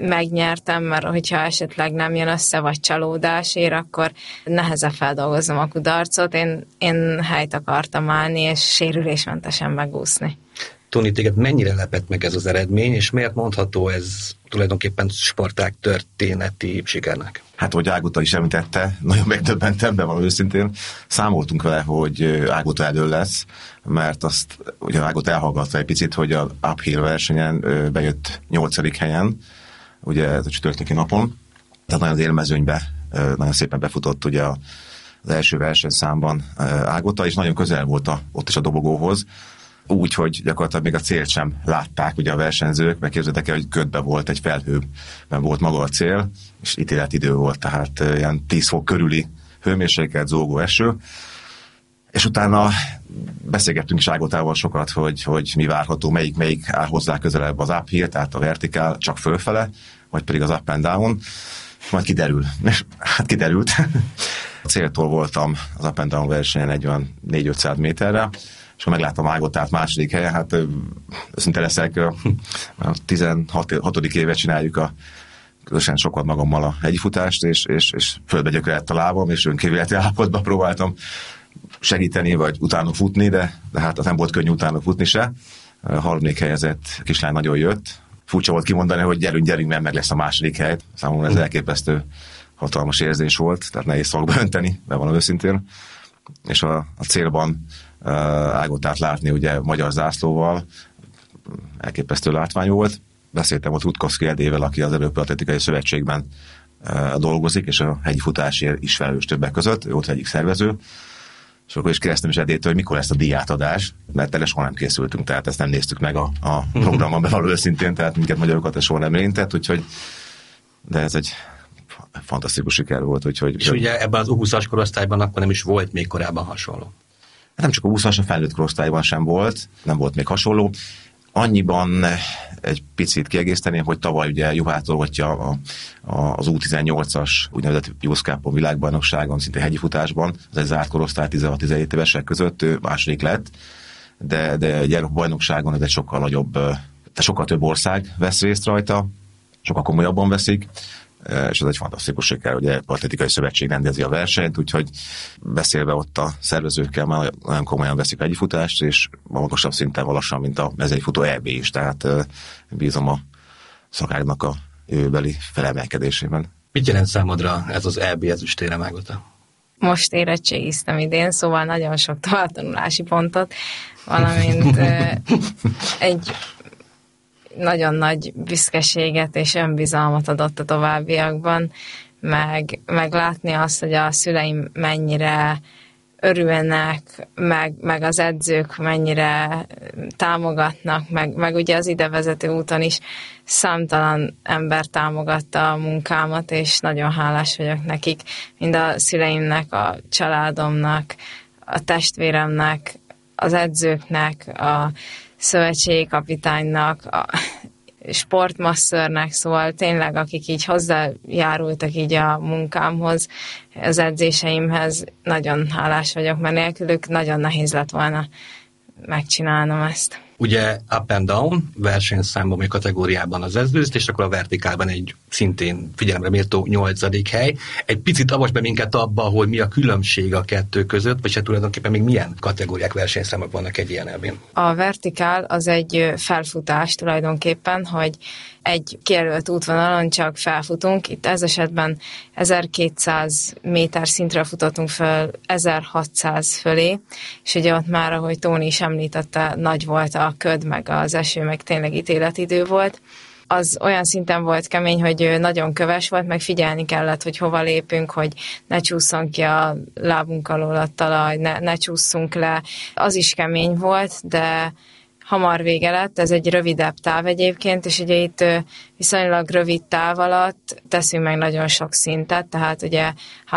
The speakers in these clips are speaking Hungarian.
megnyertem, mert hogyha esetleg nem jön össze, vagy csalódás ér, akkor nehezebb feldolgozom a kudarcot. Én helyt akartam állni, és sérülésmentesen megúszni. Toni, téged mennyire lepett meg ez az eredmény, és miért mondható ez tulajdonképpen sportág történeti sikernek? Hát, hogy Ágota is említette, nagyon megdöbbentem, be van őszintén. Számoltunk vele, hogy Ágota elő lesz, mert azt ugye Ágota elhallgatta egy picit, hogy a uphill versenyen bejött 8. helyen, ugye ez a csütörtöki napon. Tehát nagyon az élmezőnybe nagyon szépen befutott ugye az első versenyszámban Ágota, és nagyon közel volt ott is a dobogóhoz. Úgy, hogy gyakorlatilag még a célt sem látták ugye a versenyzők, mert képzeljétek el, hogy ködbe volt, egy felhőben volt maga a cél, és ítéletidő volt, tehát ilyen 10 fok körüli hőmérséklet, zúgó eső. És utána beszélgettünk is Ágotával sokat, hogy mi várható, melyik áll hozzá közelebb, az uphill, tehát a vertikál csak fölfele, vagy pedig az up and down, majd kiderül. És hát kiderült. A céltól voltam az up and down versenyen egy olyan 400-500 méterre, és akkor megláttam Ágotát második helyen, hát szinte leszek, a 16. évet csináljuk közösen sokat magammal a hegyifutást, és földbe gyökerett a lábam, és önkívületi állapotban próbáltam segíteni, vagy utána futni, de hát az nem volt könnyű utána futni se. A harmadik helyezett kislány nagyon jött. Furcsa volt kimondani, hogy gyerünk, mert meg lesz a második hely. Számomra ez elképesztő hatalmas érzés volt, tehát nehéz szavakba önteni, bevallom őszintén. És a célban Ágotát látni ugye magyar zászlóval, elképesztő látvány volt. Beszéltem ott Rutkowski Edével, aki az Európai Atletikai Szövetségben dolgozik, és a hegyi futásért is felelős többek között, ő ott egyik szervező. És akkor is kérdeztem is Edétől, hogy mikor lesz a díjátadás, mert erre soha nem készültünk, tehát ezt nem néztük meg a programban bevalló őszintén, tehát minket magyarokat ez soha nem érintett, úgyhogy de ez egy fantasztikus siker volt. Úgyhogy, és ugye ebben az U20-as korosztályban akkor nem is volt még korábban hasonló. Nem csak a 20-as, a felnőtt korosztályban sem volt, nem volt még hasonló. Annyiban egy picit kiegészteném, hogy tavaly ugye Juhátolgatja az U18-as úgynevezett Youth Cup világbajnokságon, szinte hegyi futásban, az egy zárt korosztály 16-17 évesek között, ő második lett, de gyermekbajnokságon ez egy sokkal nagyobb, de sokkal több ország vesz részt rajta, sokkal komolyabban veszik, és ez egy fantasztikus siker, ugye Atletikai Szövetség rendezi a versenyt, úgyhogy beszélve ott a szervezőkkel már nagyon komolyan veszik a hegyifutást, és magasabb szinten lassan, mint a mezőnyfutó EB is, tehát bízom a szakágnak a jövőbeli felemelkedésében. Mit jelent számodra ez az EB ezüstérem, Ágota? Most érettségiztem idén, szóval nagyon sok továbbtanulási pontot, valamint egy nagyon nagy büszkeséget és önbizalmat adott a továbbiakban, meg látni azt, hogy a szüleim mennyire örülnek, meg az edzők mennyire támogatnak, meg ugye az idevezető úton is számtalan ember támogatta a munkámat, és nagyon hálás vagyok nekik, mind a szüleimnek, a családomnak, a testvéremnek, az edzőknek, a szövetségi kapitánynak, a sportmasszörnek, szóval tényleg, akik így hozzájárultak így a munkámhoz, az edzéseimhez, nagyon hálás vagyok, mert nélkülük nagyon nehéz lett volna megcsinálnom ezt. Ugye up and down versenyszámban, vagy kategóriában az ezüst, és akkor a vertikálban egy szintén figyelemre méltó 8. hely. Egy picit avasd be minket abba, hogy mi a különbség a kettő között, vagy hát tulajdonképpen még milyen kategóriák, versenyszámok vannak egy ilyen elvén. A vertikál az egy felfutás tulajdonképpen, hogy egy kijelölt útvonalon csak felfutunk. Itt ez esetben 1200 méter szintre futottunk föl 1600 fölé, és ugye ott már, ahogy Tóni is említette, nagy volt a köd, meg az eső, meg tényleg ítéletidő volt. Az olyan szinten volt kemény, hogy nagyon köves volt, meg figyelni kellett, hogy hova lépünk, hogy ne csúszson ki a lábunk alól a talaj, ne csúszunk le. Az is kemény volt, de hamar vége lett, ez egy rövidebb táv egyébként, és ugye itt viszonylag rövid táv alatt teszünk meg nagyon sok szintet, tehát ugye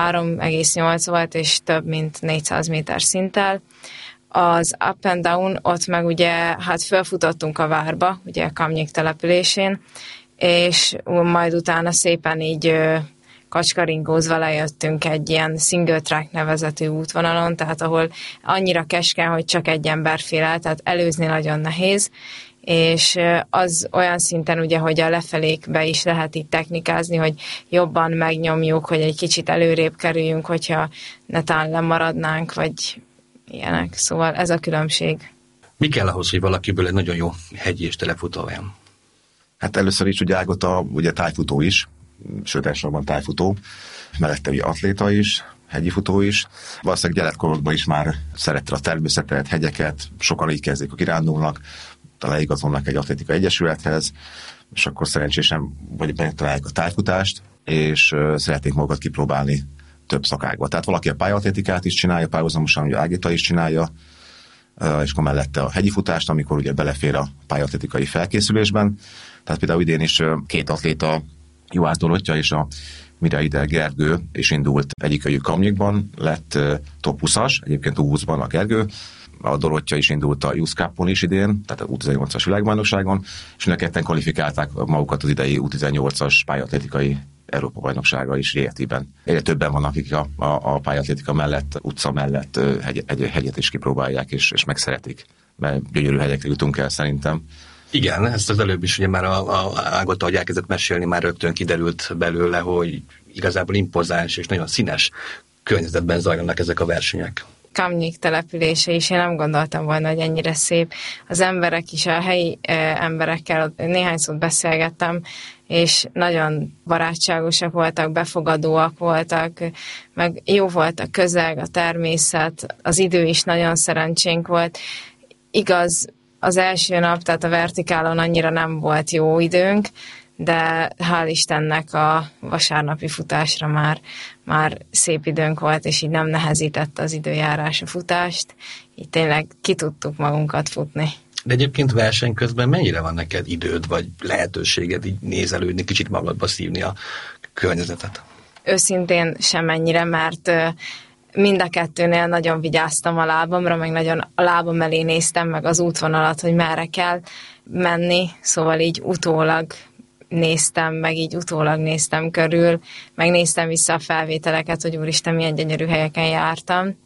3,8 volt, és több mint 400 méter szinttel. Az up and down, ott meg ugye hát fölfutottunk a várba, ugye Kamnyik településén, és majd utána szépen így kacskaringózva lejöttünk egy ilyen single track nevezetű útvonalon, tehát ahol annyira keskeny, hogy csak egy ember fél el, tehát előzni nagyon nehéz, és az olyan szinten ugye, hogy a lefelékbe is lehet itt technikázni, hogy jobban megnyomjuk, hogy egy kicsit előrébb kerüljünk, hogyha netán lemaradnánk, vagy ilyenek. Szóval ez a különbség. Mi kell ahhoz, hogy valakiből egy nagyon jó hegyi és telefutó legyen? Hát először is ugye Ágota ugye tájfutó is, sőt elsősorban tájfutó, mellette ugye atléta is, hegyi futó is. Valószínűleg gyerekkorodban is már szerette a természetet, hegyeket, sokan így kezdik, akik kirándulnak, talán igazolnak egy atlétikai egyesülethez, és akkor szerencsésen vagy megtalálják a tájfutást, és szeretnék magukat kipróbálni több szakágba. Tehát valaki a pályaatlétikát is csinálja, párhuzamosan ugye Ágita is csinálja, és akkor mellette a hegyi futást, amikor ugye belefér a pályaatlétikai felkészülésben. Tehát például idén is két atléta, Juhász Dorottya és a Mireide Gergő is indult egyikőjük Kamnyikban, lett top 20-as, egyébként U20-ban a Gergő, a Dorottya is indult a Youth Cupon is idén, tehát a U18-as világbajnokságon, és mind a ketten kvalifikálták magukat az idei U18-as pályaatlétikai Európa-bajnoksága is Rietiben. Egyre többen vannak, akik a pályaatlétika mellett, utca mellett hegyet is kipróbálják, és megszeretik, mert gyönyörű hegyekre jutunk el szerintem. Igen, ezt az előbb is ugye már a Ágota, hogy elkezdett mesélni, már rögtön kiderült belőle, hogy igazából impozáns és nagyon színes környezetben zajlanak ezek a versenyek. Kamnyik települése is, én nem gondoltam volna, hogy ennyire szép. Az emberek is, a helyi emberekkel néhány szót beszélgettem, és nagyon barátságosak voltak, befogadóak voltak, meg jó volt a közeg, a természet, az idő is nagyon szerencsénk volt. Igaz, az első nap, tehát a vertikálon annyira nem volt jó időnk, de hál' Istennek a vasárnapi futásra már szép időnk volt, és így nem nehezített az időjárás a futást, így tényleg ki tudtuk magunkat futni. De egyébként verseny közben mennyire van neked időd, vagy lehetőséged így nézelődni, kicsit magadba szívni a környezetet? Őszintén semennyire, mert mind a kettőnél nagyon vigyáztam a lábamra, meg nagyon a lábam elé néztem, meg az útvonalat, hogy merre kell menni, szóval így utólag néztem, meg így utólag néztem körül, meg néztem vissza a felvételeket, hogy úristen, milyen gyönyörű helyeken jártam.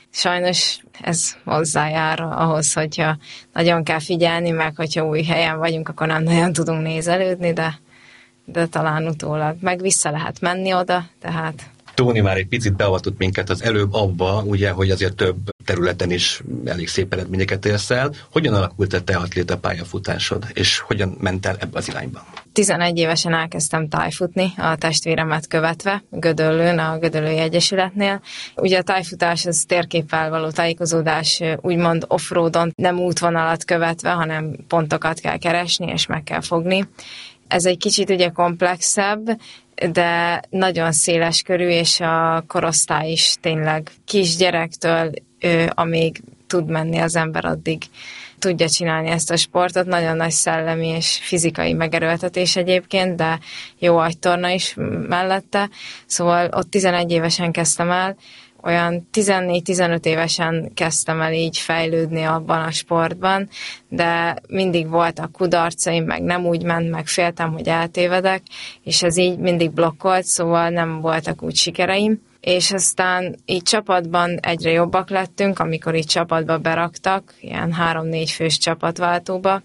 Sajnos ez hozzájár ahhoz, hogyha nagyon kell figyelni, meg hogyha új helyen vagyunk, akkor nem nagyon tudunk nézelődni, de talán utólag. Meg vissza lehet menni oda, tehát... Tóni már egy picit beavatott minket az előbb abba, ugye, hogy azért több területen is elég szép eredményeket érsz el. Hogyan alakult a te atléta pályafutásod, és hogyan ment el ebbe az irányba? 11 évesen elkezdtem tájfutni, a testvéremet követve, Gödöllőn, a Gödöllői Egyesületnél. Ugye a tájfutás az térképpel való tájékozódás, úgymond off-roadon, nem útvonalat követve, hanem pontokat kell keresni, és meg kell fogni. Ez egy kicsit ugye komplexebb, de nagyon széles körű, és a korosztály is tényleg kisgyerektől, amíg tud menni az ember, addig tudja csinálni ezt a sportot. Nagyon nagy szellemi és fizikai megerőltetés egyébként, de jó agytorna is mellette. Szóval ott 11 évesen kezdtem el, olyan 14-15 évesen kezdtem el így fejlődni abban a sportban, de mindig voltak kudarcaim, meg nem úgy ment, meg féltem, hogy eltévedek, és ez így mindig blokkolt, szóval nem voltak úgy sikereim. És aztán így csapatban egyre jobbak lettünk, amikor így csapatba beraktak, ilyen 3-4 fős csapatváltóba,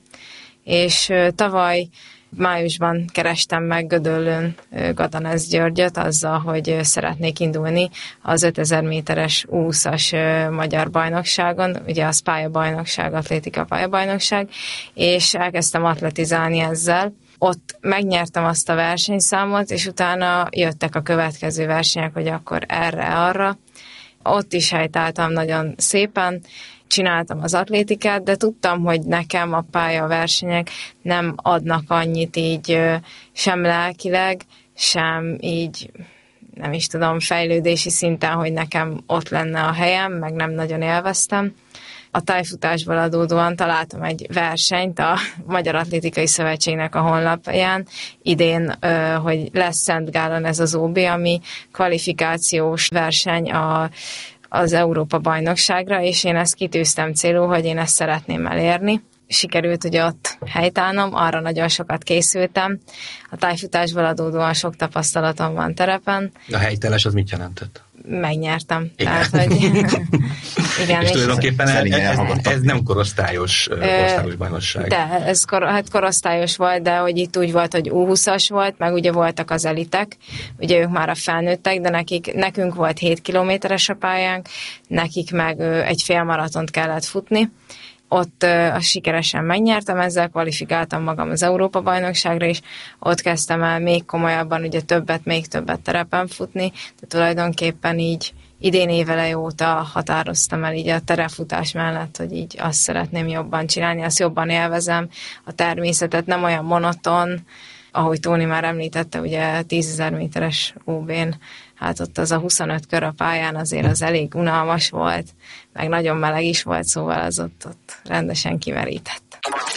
és tavaly májusban kerestem meg Gödöllőn Gadanesz Györgyöt azzal, hogy szeretnék indulni az 5000 méteres U20-as magyar bajnokságon, ugye az pályabajnokság, atlétika pályabajnokság, és elkezdtem atletizálni ezzel. Ott megnyertem azt a versenyszámot, és utána jöttek a következő versenyek, hogy akkor erre-arra. Ott is helytáltam nagyon szépen, csináltam az atlétikát, de tudtam, hogy nekem a pályaversenyek nem adnak annyit így sem lelkileg, sem így, nem is tudom, fejlődési szinten, hogy nekem ott lenne a helyem, meg nem nagyon élveztem. A tájfutásból adódóan találtam egy versenyt a Magyar Atlétikai Szövetségnek a honlapján idén, hogy lesz Szentgálon ez az OB, ami kvalifikációs verseny az Európa-bajnokságra, és én ezt kitűztem célul, hogy én ezt szeretném elérni. sikerült ugye ott helytállnom, arra nagyon sokat készültem. A tájfutásból adódóan sok tapasztalatom van terepen. A helytállás az mit jelentett? Megnyertem. Igen. Tehát, hogy igen, és tulajdonképpen ez nem korosztályos országos bajnokság. De ez korosztályos volt, de hogy itt úgy volt, hogy U20-as volt, meg ugye voltak az elitek, ugye ők már a felnőttek, de nekünk volt 7 kilométeres a pályánk, nekik meg egy félmaratont kellett futni. Ott sikeresen megnyertem, ezzel kvalifikáltam magam az Európa-bajnokságra is, ott kezdtem el még komolyabban, ugye még többet terepen futni, de tulajdonképpen így idén éveleje óta határoztam el így a terepfutás mellett, hogy így azt szeretném jobban csinálni, azt jobban élvezem, a természetet nem olyan monoton, ahogy Tóni már említette, ugye 10.000 méteres OB-n, hát ott az a 25 kör a pályán azért az elég unalmas volt, meg nagyon meleg is volt, szóval az ott rendesen kimerített.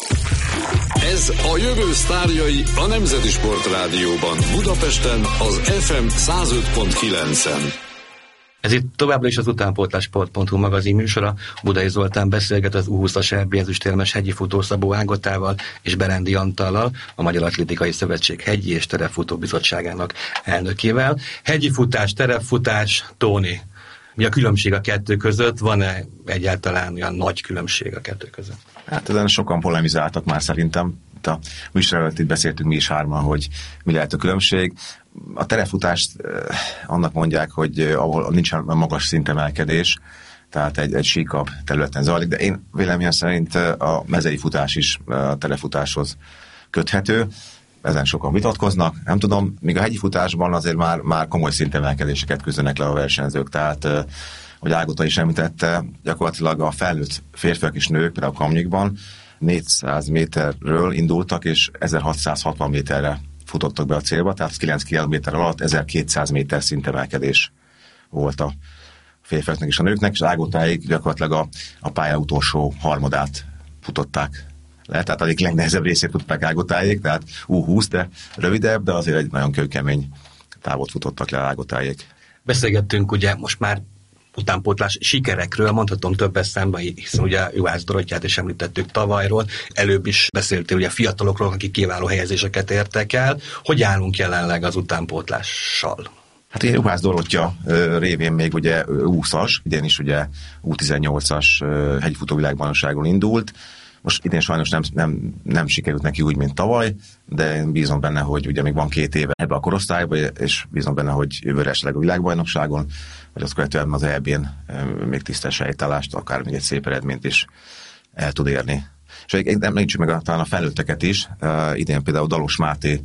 Ez a jövő sztárjai a Nemzeti Sportrádióban, Budapesten az FM 105.9-en. Ez itt továbbra is az utánpótlás.hu magazin műsora. Budai Zoltán beszélget az U20-as EB ezüstérmes hegyi futó Szabó Ágotával és Berendi Antallal, a Magyar Atlétikai Szövetség hegyi és terepfutó bizottságának elnökével. Hegyi futás, terepfutás, Tóni, mi a különbség a kettő között? Van-e egyáltalán olyan nagy különbség a kettő között? Hát ezen sokan polemizáltak már szerintem. A műsor előtt itt beszéltünk mi is hárman, hogy mi lehet a különbség. A terepfutást annak mondják, hogy ahol nincsen magas szintemelkedés, tehát egy síkabb területen zajlik, de én véleményem szerint a mezei futás is a terepfutáshoz köthető. Ezen sokan vitatkoznak, nem tudom, míg a hegyi futásban azért már komoly szintemelkedéseket küzdenek le a versenyzők, tehát hogy Ágota is említette, gyakorlatilag a felnőtt férfiak és nők, például a Kamnyikban 400 méterről indultak, és 1660 méterre futottak be a célba, tehát 9 kilométer alatt 1200 méter szintemelkedés volt a férfiaknak és a nőknek, és Ágotáig gyakorlatilag a pálya utolsó harmadát futották le, tehát a legnehezebb részét tudták Ágotáig, tehát U20, de rövidebb, de azért egy nagyon kőkemény távot futottak le Ágotáig. Beszélgettünk ugye most már utánpótlás sikerekről, mondhatom több eszembe, hiszen ugye Juhász Dorottyát is említettük tavalyról, előbb is beszéltél ugye fiatalokról, akik kiváló helyezéseket értek el. Hogy állunk jelenleg az utánpótlással? Hát ugye Juhász Dorottya révén még ugye U20-as, idén is ugye U18-as hegyfutó világbajnokságon indult. Most idén sajnos nem sikerült neki úgy, mint tavaly, de én bízom benne, hogy ugye még van 2 éve ebbe a korosztályba, és bízom benne, hogy jövőre esetleg a világbajnokságon, vagy azt követően az EB-n még tisztes helytállást, akár még egy szép eredményt is el tud érni. És említsük meg talán a felnőtteket is. Idén például Dalos Máté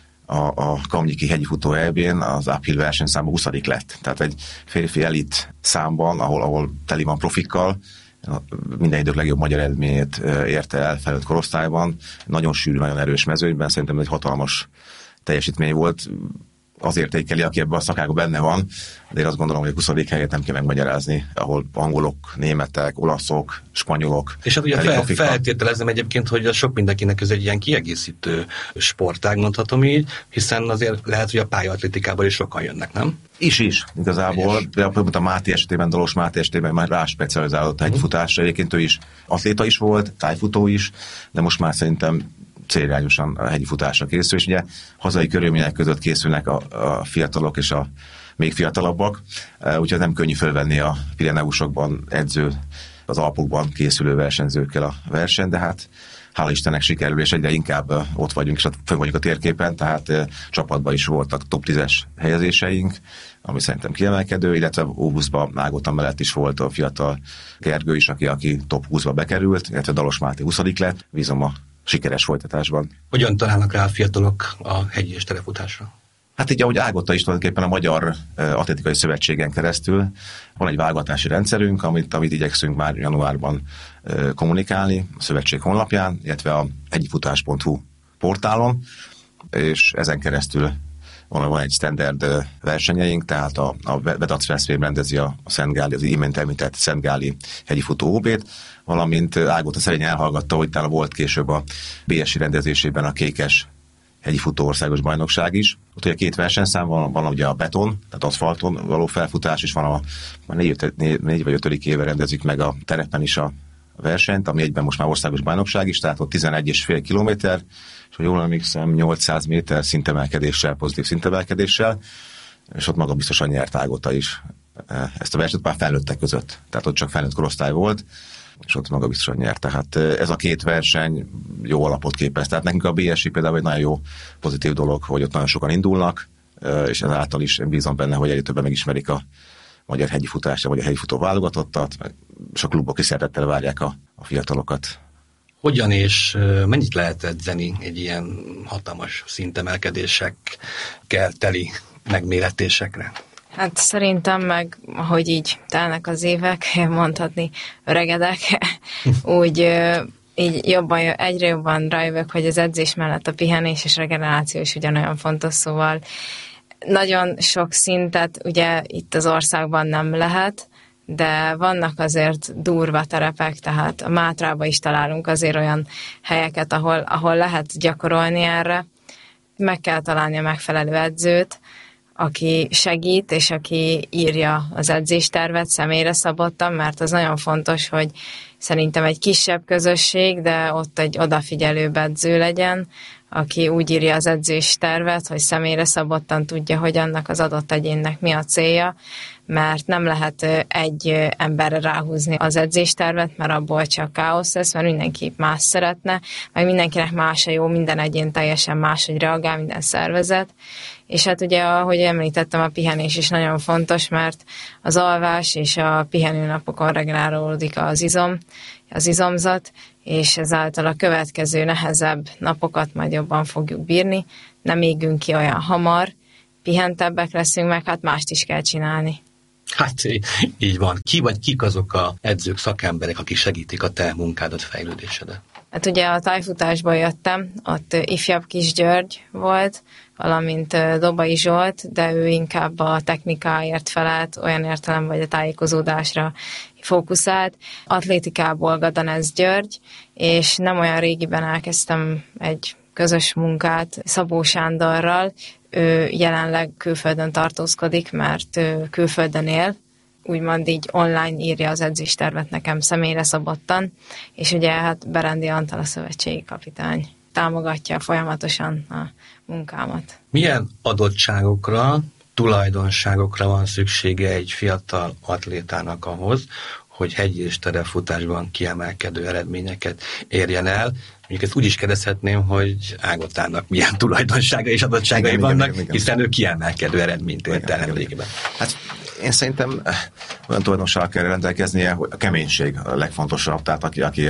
a Kamnyiki hegyifutó EB-n az uphill versenyszámban 20. lett. Tehát egy férfi elit számban, ahol teli van profikkal, minden idők legjobb magyar eredményét érte el felnőtt korosztályban. Nagyon sűrű, nagyon erős mezőnyben, szerintem egy hatalmas teljesítmény volt. Az értékeli, aki ebben a szakágban benne van, de én azt gondolom, hogy a 20. helyet nem kell megmagyarázni, ahol angolok, németek, olaszok, spanyolok. És hát ugye feltételezem egyébként, hogy a sok mindenkinek ez egy ilyen kiegészítő sportág, mondhatom így, hiszen azért lehet, hogy a pályaatlétikában is sokan jönnek, nem? Is. Igazából, például a Máté esetében, Dalos Máté esetében már rá specializálódott a hegyfutásra. Egyébként ő is atléta is volt, tájfutó is, de most már szerintem célirányosan a hegyi futásra készül, és ugye hazai körülmények között készülnek a fiatalok és a még fiatalabbak, úgyhogy nem könnyű fölvenni a Pireneusokban edző, az Alpokban készülő versenyzőkkel a verseny, de hát hála Istennek sikerül, és egyre inkább ott vagyunk, és fönn vagyunk a térképen, tehát csapatban is voltak top 10-es helyezéseink, ami szerintem kiemelkedő, illetve U20-ban Ágota mellett is volt a fiatal Gergő is, aki top 20-ba bekerült, illetve Dalos Máté 20. lett, bízom a sikeres folytatásban. Hogyan találnak rá a fiatalok a hegyi és terepfutásra? Hát így, ahogy Ágota is tulajdonképpen a Magyar Atlétikai Szövetségen keresztül van egy válogatási rendszerünk, amit igyekszünk már januárban kommunikálni a szövetség honlapján, illetve a hegyifutás.hu portálon, és ezen keresztül van egy standard versenyeink, tehát a Vedac Veszprém rendezi a Szentgáli, az imént említett Szentgáli hegyifutó OB-t, valamint Ágota szerényen elhallgatta, hogy talán volt később a BSI rendezésében a Kékes hegyifutó országos bajnokság is. Ott ugye 2 versenyszám van ugye a beton, tehát aszfalton való felfutás, és van a 4 vagy 5. éve rendezik meg a terepen is a versenyt, ami egyben most már országos bajnokság is, tehát ott 11,5 kilométer, és ha jól emlékszem, 800 méter szintemelkedéssel, pozitív szintemelkedéssel, és ott maga biztosan nyert Ágota is ezt a versenyt, már felnőttek között. Tehát ott csak felnőtt korosztály volt, és ott maga biztosan nyert. Tehát ez a két verseny jó alapot képez. Tehát nekünk a BSI például egy nagyon jó pozitív dolog, hogy ott nagyon sokan indulnak, és ezáltal is bízom benne, hogy egyre többen megismerik a magyar hegyi futást, vagy a hegyi futó válogatottat, és a klubok is szeretettel várják a fiatalokat. Hogyan és mennyit lehet edzeni egy ilyen hatalmas szintemelkedésekkel teli megmérettésekre? Hát szerintem meg, ahogy így telnek az évek, mondhatni öregedek, úgy így egyre jobban rájövök, hogy az edzés mellett a pihenés és regeneráció is ugyanolyan fontos, szóval nagyon sok szintet ugye itt az országban nem lehet, de vannak azért durva terepek, tehát a Mátrában is találunk azért olyan helyeket, ahol lehet gyakorolni erre. Meg kell találni a megfelelő edzőt, aki segít, és aki írja az edzéstervet személyre szabottan, mert az nagyon fontos, hogy szerintem egy kisebb közösség, de ott egy odafigyelőbb edző legyen, aki úgy írja az edzéstervet, hogy személyre szabottan tudja, hogy annak az adott egyénnek mi a célja, mert nem lehet egy emberre ráhúzni az edzéstervet, mert abból csak káosz lesz, mert mindenki más szeretne, meg mindenkinek más a jó, minden egyén teljesen máshogy reagál, minden szervezet. És hát ugye, ahogy említettem, a pihenés is nagyon fontos, mert az alvás és a pihenőnapokon regenerálódik az izomzat, és ezáltal a következő nehezebb napokat majd jobban fogjuk bírni, nem égünk ki olyan hamar, pihentebbek leszünk, meg hát mást is kell csinálni. Hát így van. Ki vagy kik azok a edzők, szakemberek, akik segítik a te munkádat, fejlődésedet? Hát ugye a tájfutásból jöttem, ott ifjabb Kis György volt, valamint Dobai Zsolt, de ő inkább a technikáért felelt, olyan értelemben, vagy a tájékozódásra fókuszált. Atlétikából Gadanez György, és nem olyan régiben elkezdtem egy közös munkát Szabó Sándorral. Ő jelenleg külföldön tartózkodik, mert külföldön él, úgymond így online írja az edzéstervet nekem személyre szabottan, és ugye hát Berendi Antal a szövetségi kapitány támogatja folyamatosan a munkámat. Milyen adottságokra, tulajdonságokra van szüksége egy fiatal atlétának ahhoz, hogy hegyi és terepfutásban kiemelkedő eredményeket érjen el? Mondjuk ezt úgy is kérdezhetném, hogy Ágotának milyen tulajdonsága és adottságai vannak, hiszen ő kiemelkedő eredményt ért el nemrégiben. Hát én szerintem olyan tulajdonsággal kell rendelkeznie, hogy a keménység a legfontosabb, tehát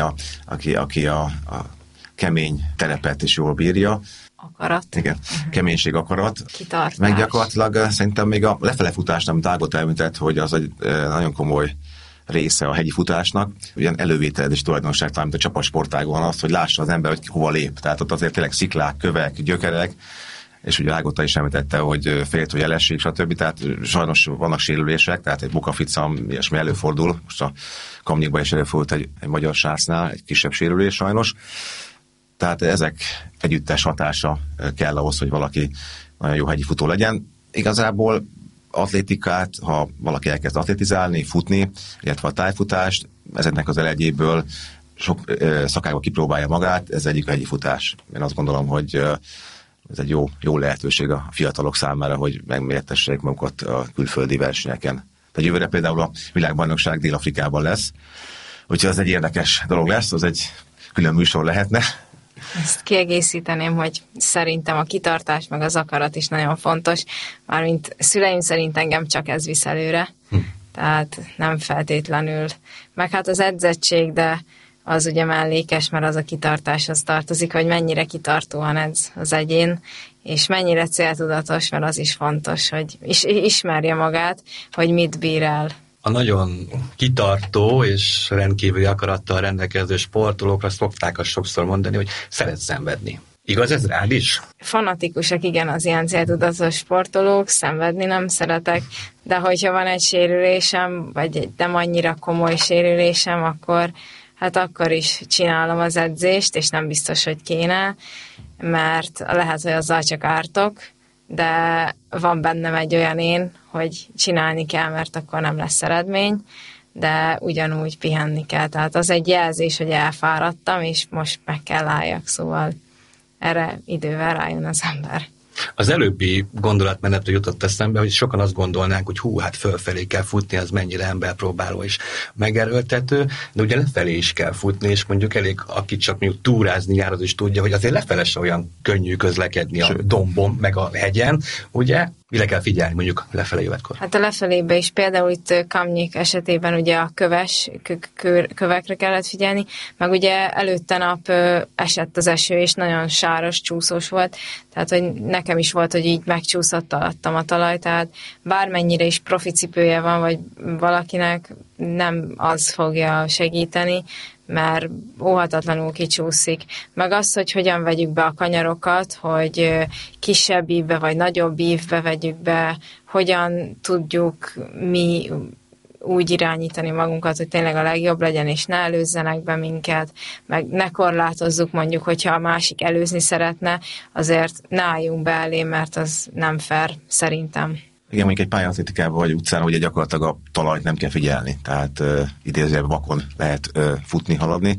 aki a kemény terepet is jól bírja. Akarat. Igen, keménység, akarat. Kitartás. Meg gyakorlatilag szerintem még a lefele futás, amit Ágota említett, hogy az egy nagyon komoly része a hegyi futásnak, ugyan elővételezés tulajdonság, talán mint a csapatsportágon az, hogy lássa az ember, hogy hova lép. Tehát ott azért tényleg sziklák, kövek, gyökerek, és ugye Ágota is említette, hogy félt, hogy elessék, stb. Tehát sajnos vannak sérülések, tehát egy bukaficam, ilyesmi előfordul. Most a Kamnyikban is előfordult egy magyar sásznál, egy kisebb sérülés sajnos. Tehát ezek együttes hatása kell ahhoz, hogy valaki nagyon jó hegyi futó legyen. Igazából atlétikát, ha valaki elkezd atlétizálni, futni, illetve a tájfutást, ezeknek az elegyéből sok szakágban kipróbálja magát, ez egyik a hegyi futás. Én azt gondolom, hogy ez egy jó lehetőség a fiatalok számára, hogy megmértessék magukat a külföldi versenyeken. Tehát jövőre például a világbajnokság Dél-Afrikában lesz, úgyhogy az egy érdekes dolog lesz, az egy külön műsor lehetne. Ezt kiegészíteném, hogy szerintem a kitartás meg az akarat is nagyon fontos, mármint szüleim szerint engem csak ez visz előre, tehát nem feltétlenül. Meg hát az edzettség, de az ugye mellékes, mert az a kitartáshoz tartozik, hogy mennyire kitartóan edz az egyén, és mennyire céltudatos, mert az is fontos, hogy ismerje magát, hogy mit bír el. A nagyon kitartó és rendkívüli akarattal rendelkező sportolókra szokták azt sokszor mondani, hogy szeret szenvedni. Igaz ez rád is? Fanatikusak, igen, az ilyen céltudatos sportolók, szenvedni nem szeretek, de hogyha van egy sérülésem, vagy egy nem annyira komoly sérülésem, akkor is csinálom az edzést, és nem biztos, hogy kéne, mert lehet, hogy azzal csak ártok, de van bennem egy olyan én, hogy csinálni kell, mert akkor nem lesz eredmény, de ugyanúgy pihenni kell. Tehát az egy jelzés, hogy elfáradtam, és most meg kell álljak, szóval erre idővel rájön az ember. Az előbbi gondolatmenetre jutott eszembe, hogy sokan azt gondolnánk, hogy hát fölfelé kell futni, az mennyire emberpróbáló és megerőltető, de ugye lefelé is kell futni, és mondjuk elég, aki csak mondjuk túrázni jár, az is tudja, hogy azért lefele se olyan könnyű közlekedni a dombon, meg a hegyen, ugye? Mire kell figyelni mondjuk lefele jövetkor? Hát a lefelébe is például itt Kamnyik esetében ugye a kövekre kellett figyelni, meg ugye előtte nap esett az eső, és nagyon sáros, csúszós volt, tehát hogy nekem is volt, hogy így megcsúszott alattam a talaj, tehát bármennyire is profi cipője van, vagy valakinek nem az fogja segíteni, mert óhatatlanul kicsúszik. Meg az, hogy hogyan vegyük be a kanyarokat, hogy kisebb ívbe vagy nagyobb ívbe vegyük be, hogyan tudjuk mi úgy irányítani magunkat, hogy tényleg a legjobb legyen, és ne előzzenek be minket, meg ne korlátozzuk mondjuk, hogyha a másik előzni szeretne, azért ne álljunk be elé, mert az nem fair szerintem. Igen, mondjuk egy pályaatlétikában vagy utcán, ugye gyakorlatilag a talajt nem kell figyelni, tehát idézőjelben vakon lehet futni, haladni.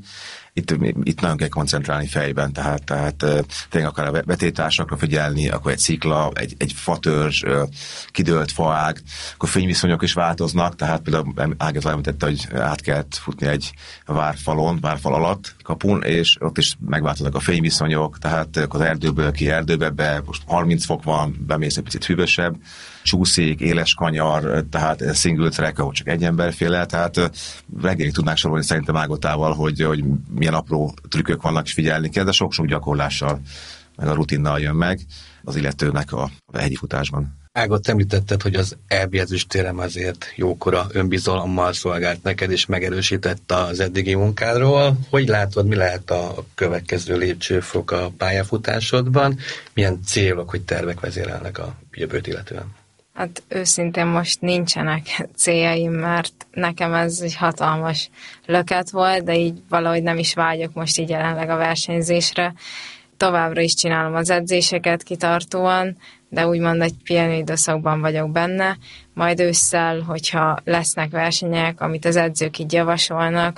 Itt nagyon kell koncentrálni fejben, tehát tényleg akár a vetétársakra figyelni, akkor egy szikla, egy fatörzs, kidőlt faág, akkor fényviszonyok is változnak, tehát például Ágazó említette, hogy át kellett futni egy várfal alatt kapun, és ott is megváltoznak a fényviszonyok, tehát az erdőből ki erdőbe be, most 30 fok van, bemész egy picit hűvösebb, csúszik, éles kanyar, tehát single track, ahol csak egy ember fél el, tehát reggelig tudnánk sorolni szerintem Ágotával, hogy milyen apró trükkök vannak, és figyelni kell, de sok-sok gyakorlással, meg a rutinnal jön meg az illetőnek a hegyi futásban. Ágot, említetted, hogy az EB ezüstérem azért jókora önbizalommal szolgált neked, és megerősített az eddigi munkádról. Hogy látod, mi lehet a következő lépcsőfok a pályafutásodban? Milyen célok, hogy tervek vezérelnek a jövőt illetően? Hát őszintén most nincsenek céljaim, mert nekem ez egy hatalmas löket volt, de így valahogy nem is vágyok most így jelenleg a versenyzésre. Továbbra is csinálom az edzéseket kitartóan, de úgymond egy pihenő időszakban vagyok benne. Majd ősszel, hogyha lesznek versenyek, amit az edzők így javasolnak,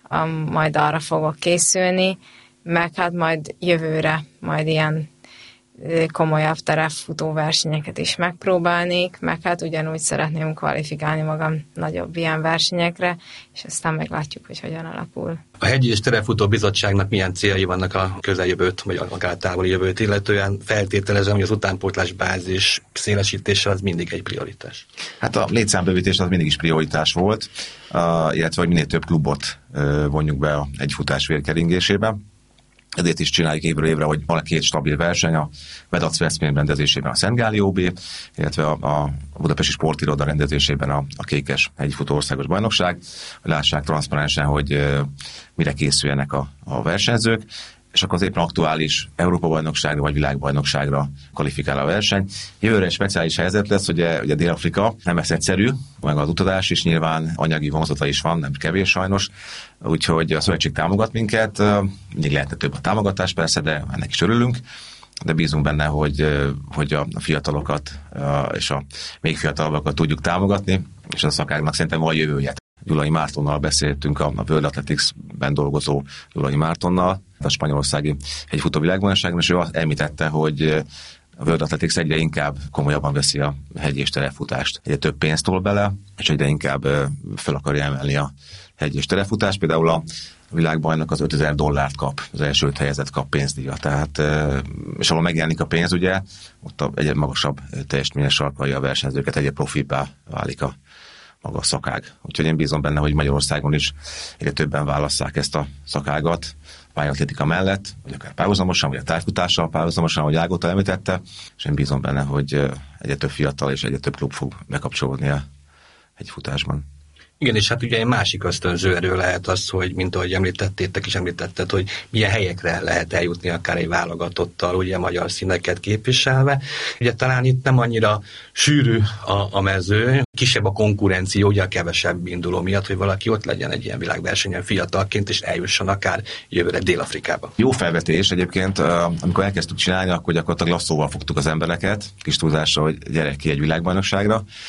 majd arra fogok készülni, meg hát majd jövőre majd ilyen komolyabb terepfutó versenyeket is megpróbálnék, meg hát ugyanúgy szeretném kvalifikálni magam nagyobb ilyen versenyekre, és aztán meglátjuk, hogy hogyan alakul. A Hegyi és Terepfutó Bizottságnak milyen céljai vannak a közeljövőt, vagy akár a távoli jövőt illetően? Feltételezem, hogy az utánpótlás bázis szélesítése az mindig egy prioritás. Hát a létszámbővítés az mindig is prioritás volt, illetve hogy minél több klubot vonjuk be egy futás vérkeringésébe. Ezért is csináljuk évről évre, hogy van két stabil verseny, a Vedac Veszprém rendezésében a Szent Gáli OB, illetve a Budapesti Sportiroda rendezésében a Kékes hegyifutó országos bajnokság, hogy lássák transzparensen, hogy mire készüljenek a versenyzők, és akkor az éppen aktuális Európa-bajnokságra vagy világbajnokságra kvalifikál a verseny. Jövőre egy speciális helyzet lesz, ugye Dél-Afrika nem lesz egyszerű, meg az utazás is nyilván anyagi vonzata is van, nem kevés sajnos, úgyhogy a szövetség támogat minket, mindig lehetne több a támogatás persze, de ennek is örülünk, de bízunk benne, hogy a fiatalokat és a még fiatalabbakat tudjuk támogatni, és a szakágnak szerintem van jövője. Gyulai Mártonnal beszéltünk, a World Athletics-ben dolgozó Gyulai Mártonnal, a spanyolországi hegyfutó világbajnokságon, és ő említette, hogy a World Athletics egyre inkább komolyabban veszi a hegy és terepfutást. Egyre több pénzt tol bele, és egyre inkább fel akarja emelni a hegy és terepfutást. Például a világbajnok az $5000 kap, az első 5 helyezett kap pénzdíjat. Tehát, és ahol megjelenik a pénz, ugye, ott egyre magasabb teljesítményes sarkalja a versenyzőket, egyre profibbá válik a maga a szakág. Úgyhogy én bízom benne, hogy Magyarországon is egyre többen válasszák ezt a szakágat pályaatlétika mellett, vagy akár párhuzamosan, vagy a távfutással párhuzamosan, ahogy Ágota említette, és én bízom benne, hogy egyre több fiatal és egyre több klub fog bekapcsolódni a hegyfutásban. Igen, és hát ugye egy másik ösztönző erő lehet az, hogy mint ahogy említettétek is említetted, hogy milyen helyekre lehet eljutni akár egy válogatottal, ugye magyar színeket képviselve. Ugye talán itt nem annyira sűrű a mező, kisebb a konkurencia, ugye a kevesebb induló miatt, hogy valaki ott legyen egy ilyen világversenyen fiatalként, és eljusson akár jövőre Dél-Afrikába. Jó felvetés egyébként, amikor elkezdtük csinálni, akkor gyakorlatilag lasszóval fogtuk az embereket, kis túlzásra, hogy gyere ki egy világbajnokságra.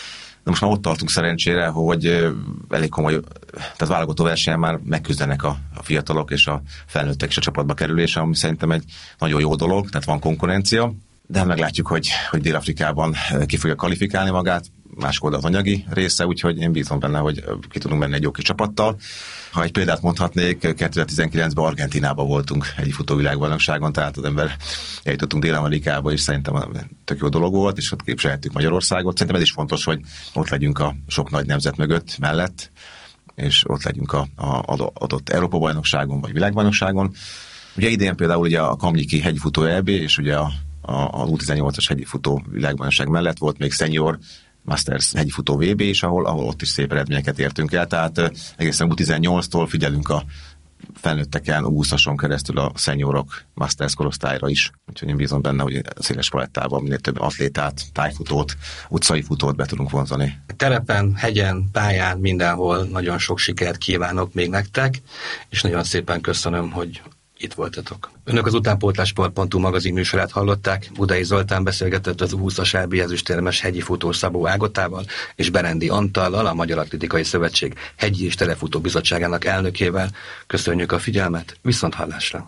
De most már ott tartunk szerencsére, hogy elég komoly, tehát válogató versenyen már megküzdenek a fiatalok és a felnőttek is a csapatba kerülése, ami szerintem egy nagyon jó dolog, tehát van konkurencia, de meglátjuk, hogy Dél-Afrikában ki fogja kvalifikálni magát, másik oldal az anyagi része, úgyhogy én bízom benne, hogy ki tudunk menni egy jó kis csapattal. Ha egy példát mondhatnék, 2019-ben Argentínában voltunk egy futóvilágbajnokságon, tehát az ember eljutottunk Dél-Amerikába, és szerintem tök jó dolog volt, és ott képviselhettük Magyarországot. Szerintem ez is fontos, hogy ott legyünk a sok nagy nemzet mögött, mellett, és ott legyünk a adott Európa-bajnokságon, vagy világbajnokságon. Ugye idén például ugye a Kamnyiki hegyfutó EB, és ugye a U18-as hegyfutó világbajnokság mellett volt még senior Masters hegyfutó VB is, ahol ott is szép eredményeket értünk el, tehát egészen U18-tól figyelünk a felnőtteken, U20-ason keresztül a seniorok Masters korosztályra is. Úgyhogy én bízom benne, hogy a széles palettában minél több atlétát, tájfutót, utcai futót be tudunk vonzani. Terepen, hegyen, pályán, mindenhol nagyon sok sikert kívánok még nektek, és nagyon szépen köszönöm, hogy itt voltatok. Önök az utánpótlásport.hu magazin műsorát hallották. Budai Zoltán beszélgetett az U20-as EB ezüstérmes hegyi futó Szabó Ágotával és Berendi Antallal, a Magyar Atlétikai Szövetség hegyi és telefutó bizottságának elnökével. Köszönjük a figyelmet, viszonthallásra!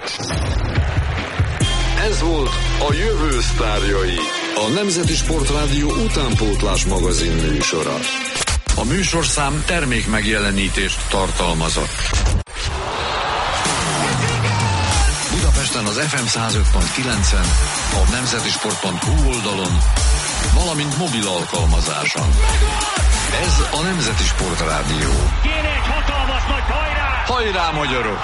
Ez volt a Jövő sztárjai, a Nemzeti Sportrádió utánpótlás magazin műsora. A műsorszám termék megjelenítést tartalmazott. Budapesten az FM 105.9-en, a nemzetisport.hu oldalon, valamint mobil alkalmazáson. Ez a Nemzeti Sportrádió. Kéne egy hatalmas nagy hajrá! Hajrá, magyarok!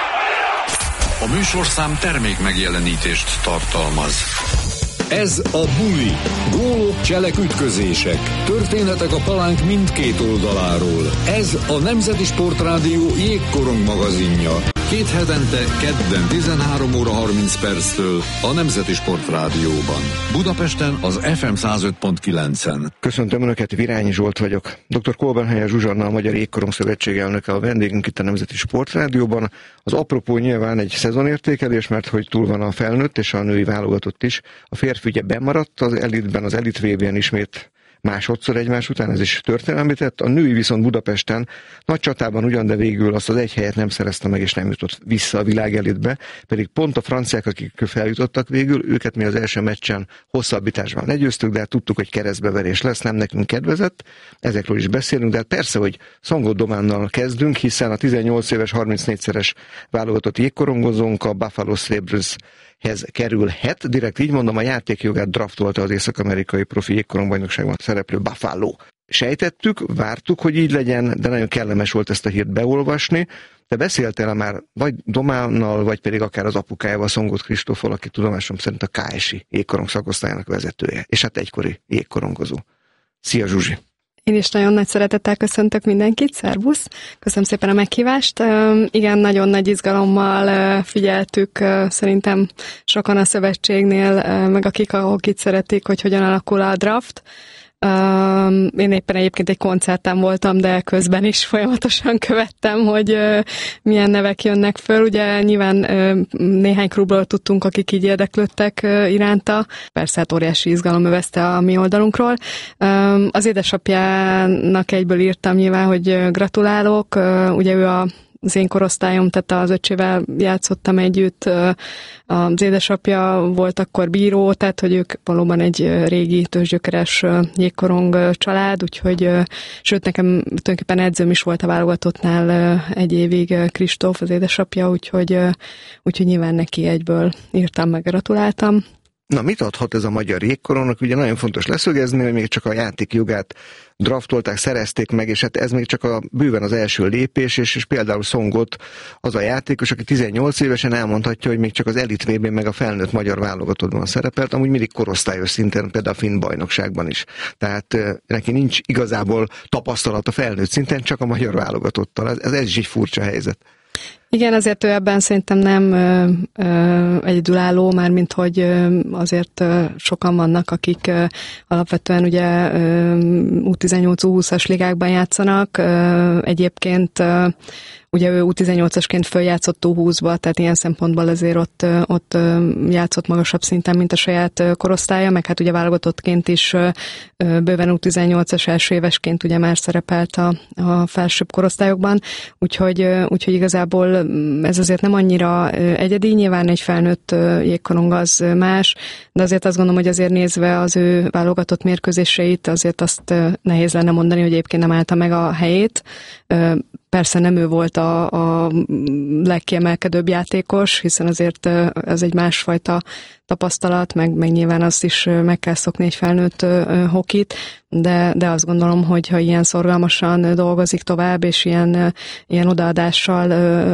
A műsorszám termék megjelenítést tartalmaz. Ez a Buli. Gólok, cselek, ütközések. Történetek a palánk mindkét oldaláról. Ez a Nemzeti Sportrádió jégkorong magazinja. 2 hetente, kedden 13 óra 30 perctől a Nemzeti Sportrádióban. Budapesten az FM 105.9-en. Köszöntöm Önöket, Virányi Zsolt vagyok. Dr. Kolbenhelyer Zsuzsanna, a Magyar Jégkorong Szövetség elnöke a vendégünk itt a Nemzeti Sportrádióban. Az apropó nyilván egy szezonértékelés, mert hogy túl van a felnőtt és a női válogatott is. A férfi ugye bemaradt az elitben, az elit VB-en ismét másodszor egymás után, ez is történelmi tett. A női viszont Budapesten nagy csatában ugyan, de végül azt az egy helyet nem szerezte meg, és nem jutott vissza a világ elitbe, pedig pont a franciák, akik feljutottak végül, őket mi az első meccsen hosszabbításban legyőztük, de hát tudtuk, hogy keresztbeverés lesz, nem nekünk kedvezett, ezekről is beszélünk, de hát persze, hogy Szongó Dománnal kezdünk, hiszen a 18 éves 34-szeres válogatott jégkorongozónk a Buffalo Sabres-hez kerülhet, direkt így mondom, a játékjogát draftolta az észak-amerikai profi jégkorongbajnokságban szereplő Buffalo. Sejtettük, vártuk, hogy így legyen, de nagyon kellemes volt ezt a hírt beolvasni. Te beszéltél már vagy Dománnal, vagy pedig akár az apukájával, Szongót Kristóffal, aki tudomásom szerint a KSI jégkorong szakosztályának vezetője, és hát egykori jégkorongozó. Szia Zsuzsi! Én is nagyon nagy szeretettel köszöntök mindenkit, szervusz! Köszönöm szépen a meghívást. Igen, nagyon nagy izgalommal figyeltük szerintem sokan a szövetségnél, meg akik itt szeretik, hogy hogyan alakul a draft. Én éppen egyébként egy koncerten voltam, de közben is folyamatosan követtem, hogy milyen nevek jönnek föl. Ugye nyilván néhány klubról tudtunk, akik így érdeklődtek iránta. Persze hát óriási izgalom övezte a mi oldalunkról. Az édesapjának egyből írtam nyilván, hogy gratulálok. Ugye ő az én korosztályom, tehát az öcsével játszottam együtt, az édesapja volt akkor bíró, tehát hogy ők valóban egy régi tőzsgyökeres jégkorong család, úgyhogy sőt nekem tulajdonképpen edzőm is volt a válogatottnál egy évig Kristóf, az édesapja, úgyhogy nyilván neki egyből írtam, meg gratuláltam. Na, mit adhat ez a magyar jégkorongnak? Ugye nagyon fontos leszögezni, hogy még csak a játékjogát draftolták, szerezték meg, és hát ez még csak bőven az első lépés, és például Szongot az a játékos, aki 18 évesen elmondhatja, hogy még csak az elit VB-n meg a felnőtt magyar válogatottban szerepelt, amúgy mindig korosztályos szinten, például a finn bajnokságban is. Tehát neki nincs igazából tapasztalat a felnőtt szinten, csak a magyar válogatottal. Ez is egy furcsa helyzet. Igen, azért ő ebben szerintem nem egyedülálló, mármint hogy azért sokan vannak, akik alapvetően ugye U18-U20-as ligákban játszanak. Egyébként ugye ő U18-asként följátszott U20-ba, tehát ilyen szempontból azért ott játszott magasabb szinten, mint a saját korosztálya, meg hát ugye válogatottként is bőven U18-as első évesként ugye már szerepelt a felsőbb korosztályokban, úgyhogy igazából ez azért nem annyira egyedi, nyilván egy felnőtt jégkorong az más, de azért azt gondolom, hogy azért nézve az ő válogatott mérkőzéseit, azért azt nehéz lenne mondani, hogy egyébként nem állta meg a helyét. Persze nem ő volt a legkiemelkedőbb játékos, hiszen azért ez egy másfajta tapasztalat, meg nyilván azt is meg kell szokni egy felnőtt hokit, de azt gondolom, hogy ha ilyen szorgalmasan dolgozik tovább, és ilyen odaadással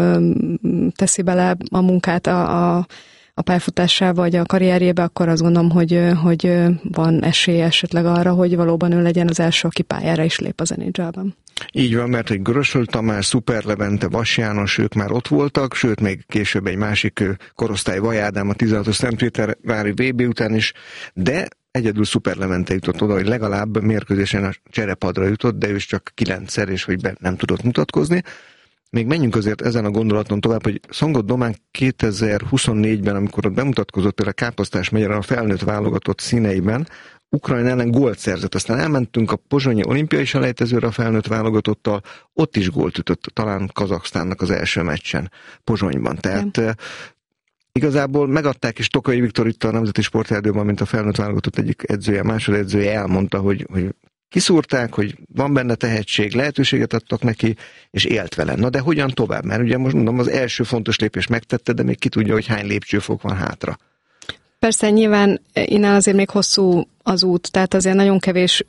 teszi bele a munkát a pályafutásába vagy a karrierjébe, akkor azt gondolom, hogy van esélye esetleg arra, hogy valóban ő legyen az első, aki pályára is lép az NHL-ben. Így van, mert egy Görösöl Tamás, Szuper Levente, Vas János, ők már ott voltak, sőt, még később egy másik korosztály, Vaj Ádám a 16-os Szentpétervári VB után is, de egyedül Szuper Levente jutott oda, hogy legalább mérkőzésen a cserepadra jutott, de ő is csak 9-szer, és hogy nem tudott mutatkozni. Még menjünk azért ezen a gondolaton tovább, hogy Szongot Domán 2024-ben, amikor ott bemutatkozott például a Káposztás megyeren a felnőtt válogatott színeiben, Ukrajna ellen gólt szerzett. Aztán elmentünk a pozsonyi olimpiai selejtezőre a felnőtt válogatottal, ott is gólt ütött, talán Kazaksztánnak az első meccsen Pozsonyban. Tehát igazából megadták is Tokai Viktor itt a Nemzeti Sportrádióban, mint a felnőtt válogatott egyik edzője, másodedzője elmondta, hogy kiszúrták, hogy van benne tehetség, lehetőséget adtak neki, és élt vele. Na de hogyan tovább? Mert ugye most mondom, az első fontos lépés megtette, de még ki tudja, hogy hány lépcsőfok van hátra. Persze, nyilván innen azért még hosszú az út, tehát azért nagyon kevés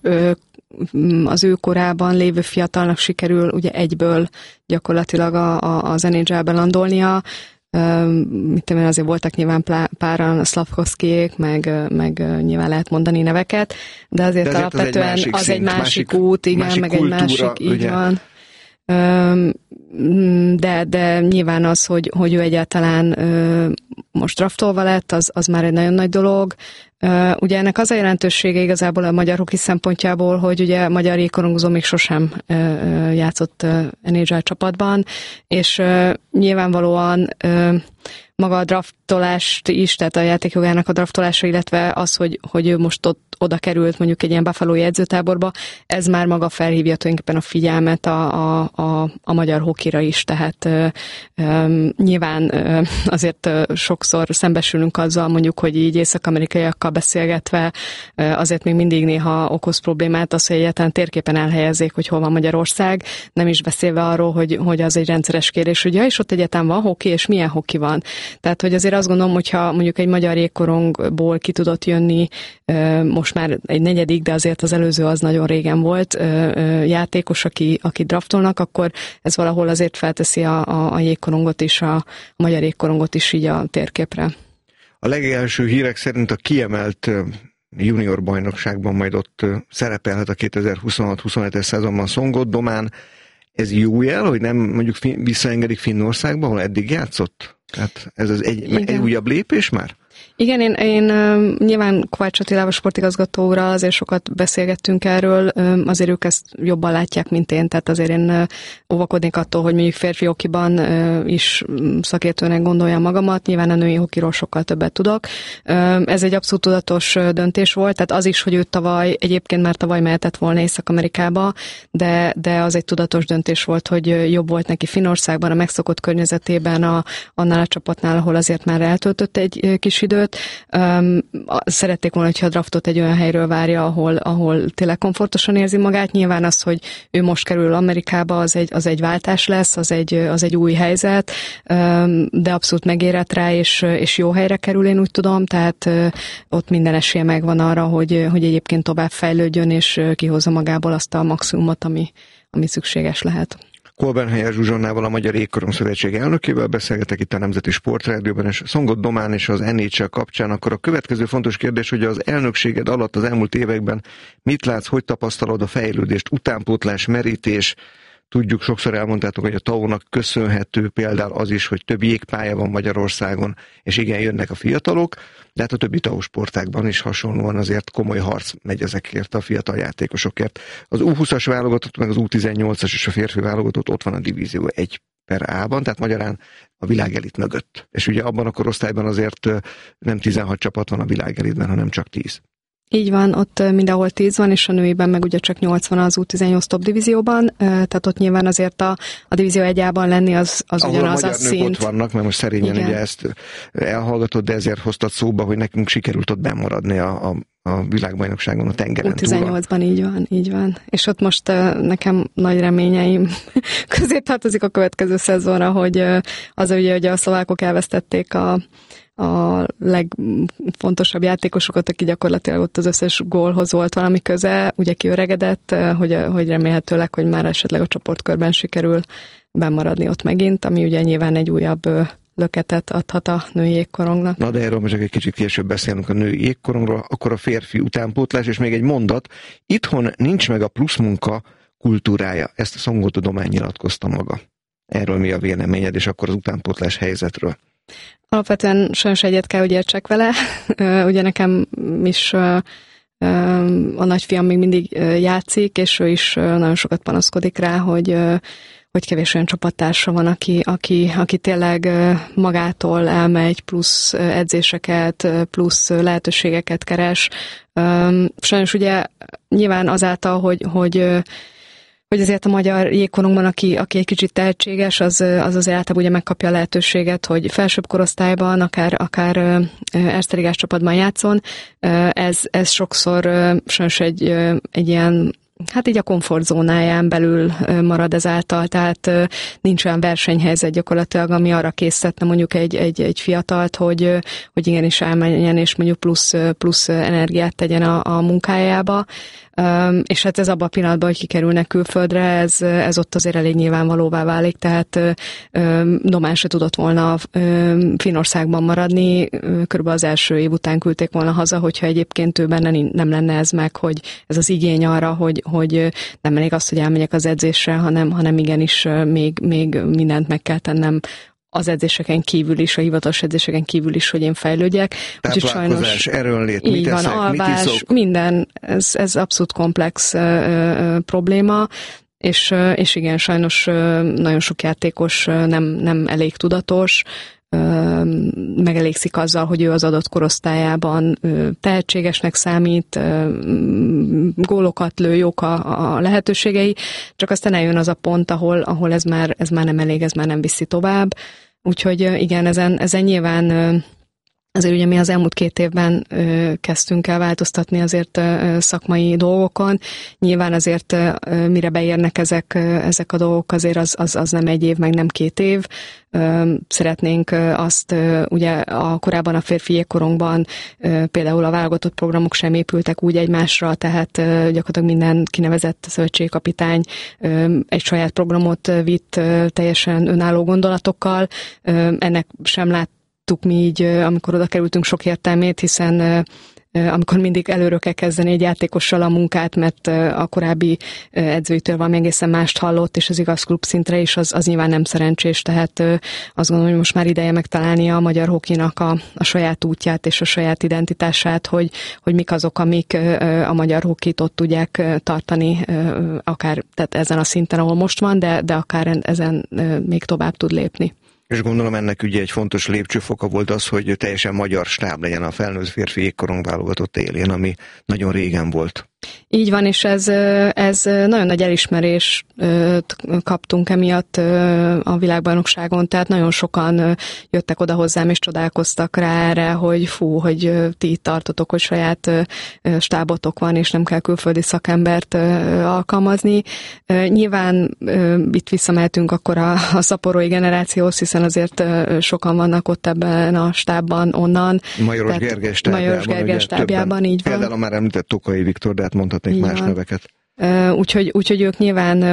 az ő korában lévő fiatalnak sikerül ugye egyből gyakorlatilag az NHL-ben landolnia. Azért voltak nyilván páran a Slavkovszkijék, meg nyilván lehet mondani neveket, de azért alapvetően az egy másik út, igen, másik meg kultúra, egy másik, így ugye? Van. De nyilván az, hogy ő egyáltalán most draftolva lett, az már egy nagyon nagy dolog. Ugye ennek az a jelentősége igazából a magyar hoki szempontjából, hogy ugye a magyar jégkorongozó még sosem játszott NHL csapatban, és nyilvánvalóan maga a draftolást is, tehát a játékjogának a draftolása, illetve az, hogy ő most oda került mondjuk egy ilyen buffalói edzőtáborba, ez már maga felhívja tulajdonképpen a figyelmet a magyar hokira is, tehát nyilván azért sokszor szembesülünk azzal mondjuk, hogy így észak-amerikaiakkal beszélgetve azért még mindig néha okoz problémát az, hogy egyáltalán térképen elhelyezzék, hogy hol van Magyarország, nem is beszélve arról, hogy az egy rendszeres kérdés, hogy és ott egyáltalán van hoki, és milyen hoki van. Tehát, hogy azért azt gondolom, hogyha mondjuk egy magyar jégkorongból ki tudott jönni, most már egy negyedik, de azért az előző az nagyon régen volt, játékos, aki draftolnak, akkor ez valahol azért felteszi a jégkorongot is, a magyar jégkorongot is így a térképre. A legelső hírek szerint a kiemelt junior bajnokságban majd ott szerepelhet a 2026-27-es szezonban Szongot Domán. Ez jó jel, hogy nem mondjuk visszaengedik Finnországba, ahol eddig játszott? Tehát ez egy újabb lépés már? Igen, én nyilván Kovács Attilával, sportigazgató úrral azért sokat beszélgettünk erről, azért ők ezt jobban látják, mint én, tehát azért én óvakodnék attól, hogy mondjuk férfi hokiban is szakértőnek gondoljam magamat, nyilván a női hokiról sokkal többet tudok. Ez egy abszolút tudatos döntés volt, tehát az is, hogy ő egyébként már tavaly mehetett volna Észak-Amerikába, de az egy tudatos döntés volt, hogy jobb volt neki Finnországban, a megszokott környezetében, annál a csapatnál, ahol azért már eltöltött egy kis időt. Szerették volna, hogyha a draftot egy olyan helyről várja, ahol tényleg komfortosan érzi magát. Nyilván az, hogy ő most kerül Amerikába, az egy váltás lesz, az egy új helyzet, de abszolút megérett rá, és jó helyre kerül, én úgy tudom, tehát ott minden esélye megvan arra, hogy egyébként tovább fejlődjön, és kihozza magából azt a maximumot, ami szükséges lehet. Kolbenhelyer Zsuzsannával, a Magyar Jégkorong Szövetség elnökével beszélgetek itt a Nemzeti Sportrádióban, és Szongot Domán és az NHL kapcsán. Akkor a következő fontos kérdés, hogy az elnökséged alatt az elmúlt években mit látsz, hogy tapasztalod a fejlődést, utánpótlás, merítés? Tudjuk, sokszor elmondtátok, hogy a TAO-nak köszönhető például az is, hogy több jégpálya van Magyarországon, és igen, jönnek a fiatalok, de hát a többi TAO sportákban is hasonlóan azért komoly harc megy ezekért a fiatal játékosokért. Az U20-as válogatott, meg az U18-as és a férfi válogatott ott van a Divízió 1 per A-ban, tehát magyarán a világelit mögött. És ugye abban a korosztályban azért nem 16 csapat van a világelitben, hanem csak 10. Így van, ott mindenhol 10 van, és a nőiben meg ugye csak 80 az U18 top divízióban, tehát ott nyilván azért a divízió 1-ában lenni az ugyanaz a szint. Ott vannak, mert most szerényen ugye ezt elhallgatod, de ezért hoztad szóba, hogy nekünk sikerült ott bemaradni a világbajnokságon a tengeren túl. U18-ban így van. És ott most nekem nagy reményeim közé tartozik a következő szezonra, hogy az ugye, hogy a szlovákok elvesztették a legfontosabb játékosokat, aki gyakorlatilag ott az összes gólhoz volt valami köze, ugye kiöregedett, hogy remélhetőleg, hogy már esetleg a csoportkörben sikerül bemaradni ott megint, ami ugye nyilván egy újabb löketet adhat a női jégkorongnak. Na de erről most egy kicsit később beszélünk a női jégkorongról, akkor a férfi utánpótlás, és még egy mondat, itthon nincs meg a pluszmunka kultúrája, ezt a Szongó Tudomány nyilatkozta maga. Erről mi a véleményed, és akkor az utánpótlás helyzetről? Alapvetően sajnos egyet kell, hogy értsek vele. Ugye nekem is a nagyfiam még mindig játszik, és ő is nagyon sokat panaszkodik rá, hogy kevés olyan csapattársa van, aki tényleg magától elmegy, plusz edzéseket, plusz lehetőségeket keres. Sajnos ugye nyilván azáltal, hogy azért a magyar jégkorongban, aki egy kicsit tehetséges, az azért általában ugye megkapja a lehetőséget, hogy felsőbb korosztályban, akár Erste ligás csapatban játszon. Ez sokszor sajnos egy ilyen, hát így a komfortzónáján belül marad ezáltal, tehát nincs olyan versenyhelyzet gyakorlatilag, ami arra készítette mondjuk egy fiatalt, hogy igenis elmenjen, és mondjuk plusz energiát tegyen a munkájába. És hát ez abban a pillanatban, hogy kikerülnek külföldre, ez ott azért elég nyilvánvalóvá válik, tehát Domán se tudott volna Finnországban maradni, körülbelül az első év után küldték volna haza, hogyha egyébként ő benne nem lenne ez meg, hogy ez az igény arra, hogy nem elég az, hogy elmegyek az edzésre, hanem igenis még mindent meg kell tennem az edzéseken kívül is, a hivatalos edzéseken kívül is, hogy én fejlődjek. Táplálkozás, erőnlét, mit eszek, alvás, mit iszok? Minden, ez abszolút komplex probléma, és igen, sajnos nagyon sok játékos nem elég tudatos, megelégszik azzal, hogy ő az adott korosztályában tehetségesnek számít, gólokat lő, jók a lehetőségei, csak aztán eljön az a pont, ahol ez már nem elég, ez már nem viszi tovább. Úgyhogy igen, ezen nyilván azért ugye mi az elmúlt 2 évben kezdtünk el változtatni azért szakmai dolgokon. Nyilván azért mire beérnek ezek a dolgok, azért az nem 1 év, meg nem 2 év. Szeretnénk azt, ugye korábban a férfi jégkorongban például a válogatott programok sem épültek úgy egymásra, tehát gyakorlatilag minden kinevezett szövetségkapitány egy saját programot vitt teljesen önálló gondolatokkal. Ennek sem láttuk mi így, amikor oda kerültünk, sok értelmét, hiszen amikor mindig előről kell kezdeni egy játékossal a munkát, mert a korábbi edzőitől valami egészen mást hallott, és az igaz klub szintre is, az nyilván nem szerencsés, tehát azt gondolom, hogy most már ideje megtalálni a magyar hokinak a saját útját és a saját identitását, hogy mik azok, amik a magyar hokit ott tudják tartani, akár tehát ezen a szinten, ahol most van, de akár ezen még tovább tud lépni. És gondolom ennek ugye egy fontos lépcsőfoka volt az, hogy teljesen magyar stáb legyen a felnőtt férfi jégkorong válogatott élén, ami nagyon régen volt. Így van, és ez nagyon nagy elismerést kaptunk emiatt a világbajnokságon, tehát nagyon sokan jöttek oda hozzám és csodálkoztak rá erre, hogy hogy ti itt tartotok, hogy saját stábotok van, és nem kell külföldi szakembert alkalmazni. Nyilván itt visszamehetünk akkor a szaporói generációhoz, hiszen azért sokan vannak ott ebben a stábban onnan. Majoros Gergely stábjában, így van. Például már említett Tokai Viktor, de hát mondhatnék más neveket. Úgyhogy ők nyilván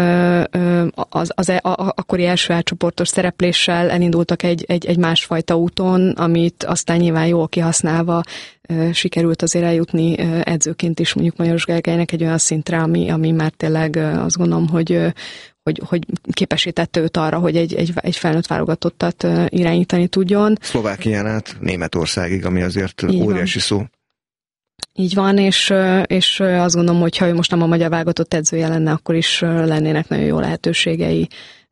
az akkori első átcsoportos szerepléssel elindultak egy másfajta úton, amit aztán nyilván jól kihasználva sikerült azért eljutni edzőként is mondjuk Majoros Gergelynek egy olyan szintre, ami már tényleg azt gondolom, hogy képesítette őt arra, hogy egy felnőtt válogatottat irányítani tudjon. Szlovákián át Németországig, ami azért óriási szó. Így van, és azt gondolom, hogy ha ő most nem a magyar válogatott edzője lenne, akkor is lennének nagyon jó lehetőségei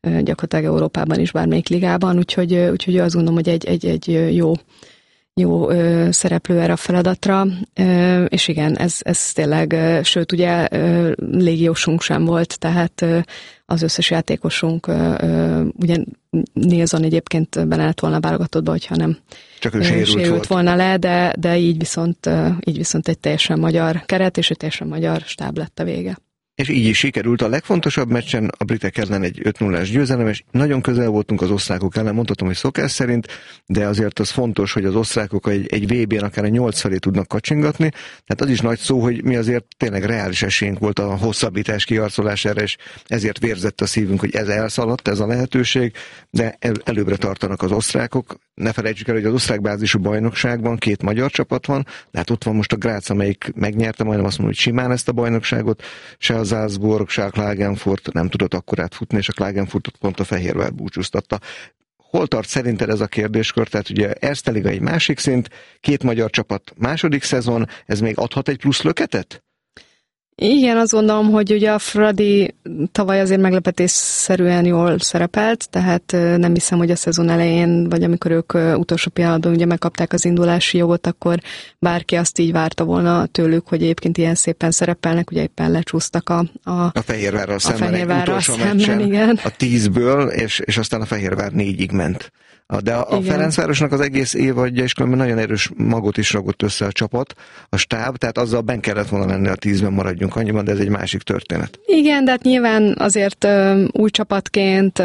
gyakorlatilag Európában is bármelyik ligában, úgyhogy azt gondolom, hogy egy jó szereplő erre a feladatra, és igen, ez tényleg, sőt ugye légiósunk sem volt, tehát az összes játékosunk, ugye Nilsson egyébként benne lett volna válogatottba, hogyha nem csak ő sérült volna le, de így viszont egy teljesen magyar keret, és egy teljesen magyar stáb lett a vége. És így is sikerült a legfontosabb meccsen a britek ellen egy 5-0-ás győzelem, és nagyon közel voltunk az osztrákok ellen, mondhatom, hogy szokás szerint, de azért az fontos, hogy az osztrákok egy VB-n akár a 8 felé tudnak kacsingatni, tehát az is nagy szó, hogy mi azért tényleg reális esélyünk volt a hosszabbítás kiharcolására, és ezért vérzett a szívünk, hogy ez elszaladt, ez a lehetőség, de előbbre tartanak az osztrákok. Ne felejtsük el, hogy az osztrák bázisú bajnokságban 2 magyar csapat van, de hát ott van most a Graz, amelyik megnyerte, majdnem azt mondom, hogy simán ezt a bajnokságot, se a Salzburg, se a Klagenfurt nem tudott akkorát futni, és a Klagenfurtot pont a Fehérvár búcsúztatta. Hol tart szerinted ez a kérdéskör? Tehát ugye Erste Liga egy másik szint, 2 magyar csapat második szezon, ez még adhat egy plusz löketet? Igen, azt gondolom, hogy ugye a Fradi tavaly azért meglepetésszerűen jól szerepelt, tehát nem hiszem, hogy a szezon elején, vagy amikor ők utolsó pillanatban ugye megkapták az indulási jogot, akkor bárki azt így várta volna tőlük, hogy egyébként ilyen szépen szerepelnek, ugye éppen lecsúsztak a Fehérvárral szemben, utolsó meccsen, igen. A 10-ből, és aztán a Fehérvár 4-ig ment. De a Ferencvárosnak az egész évadja is különben nagyon erős magot is ragott össze a csapat, a stáb, tehát azzal benn kellett volna lenni a 10-ben, maradjunk annyiban, de ez egy másik történet. Igen, de hát nyilván azért új csapatként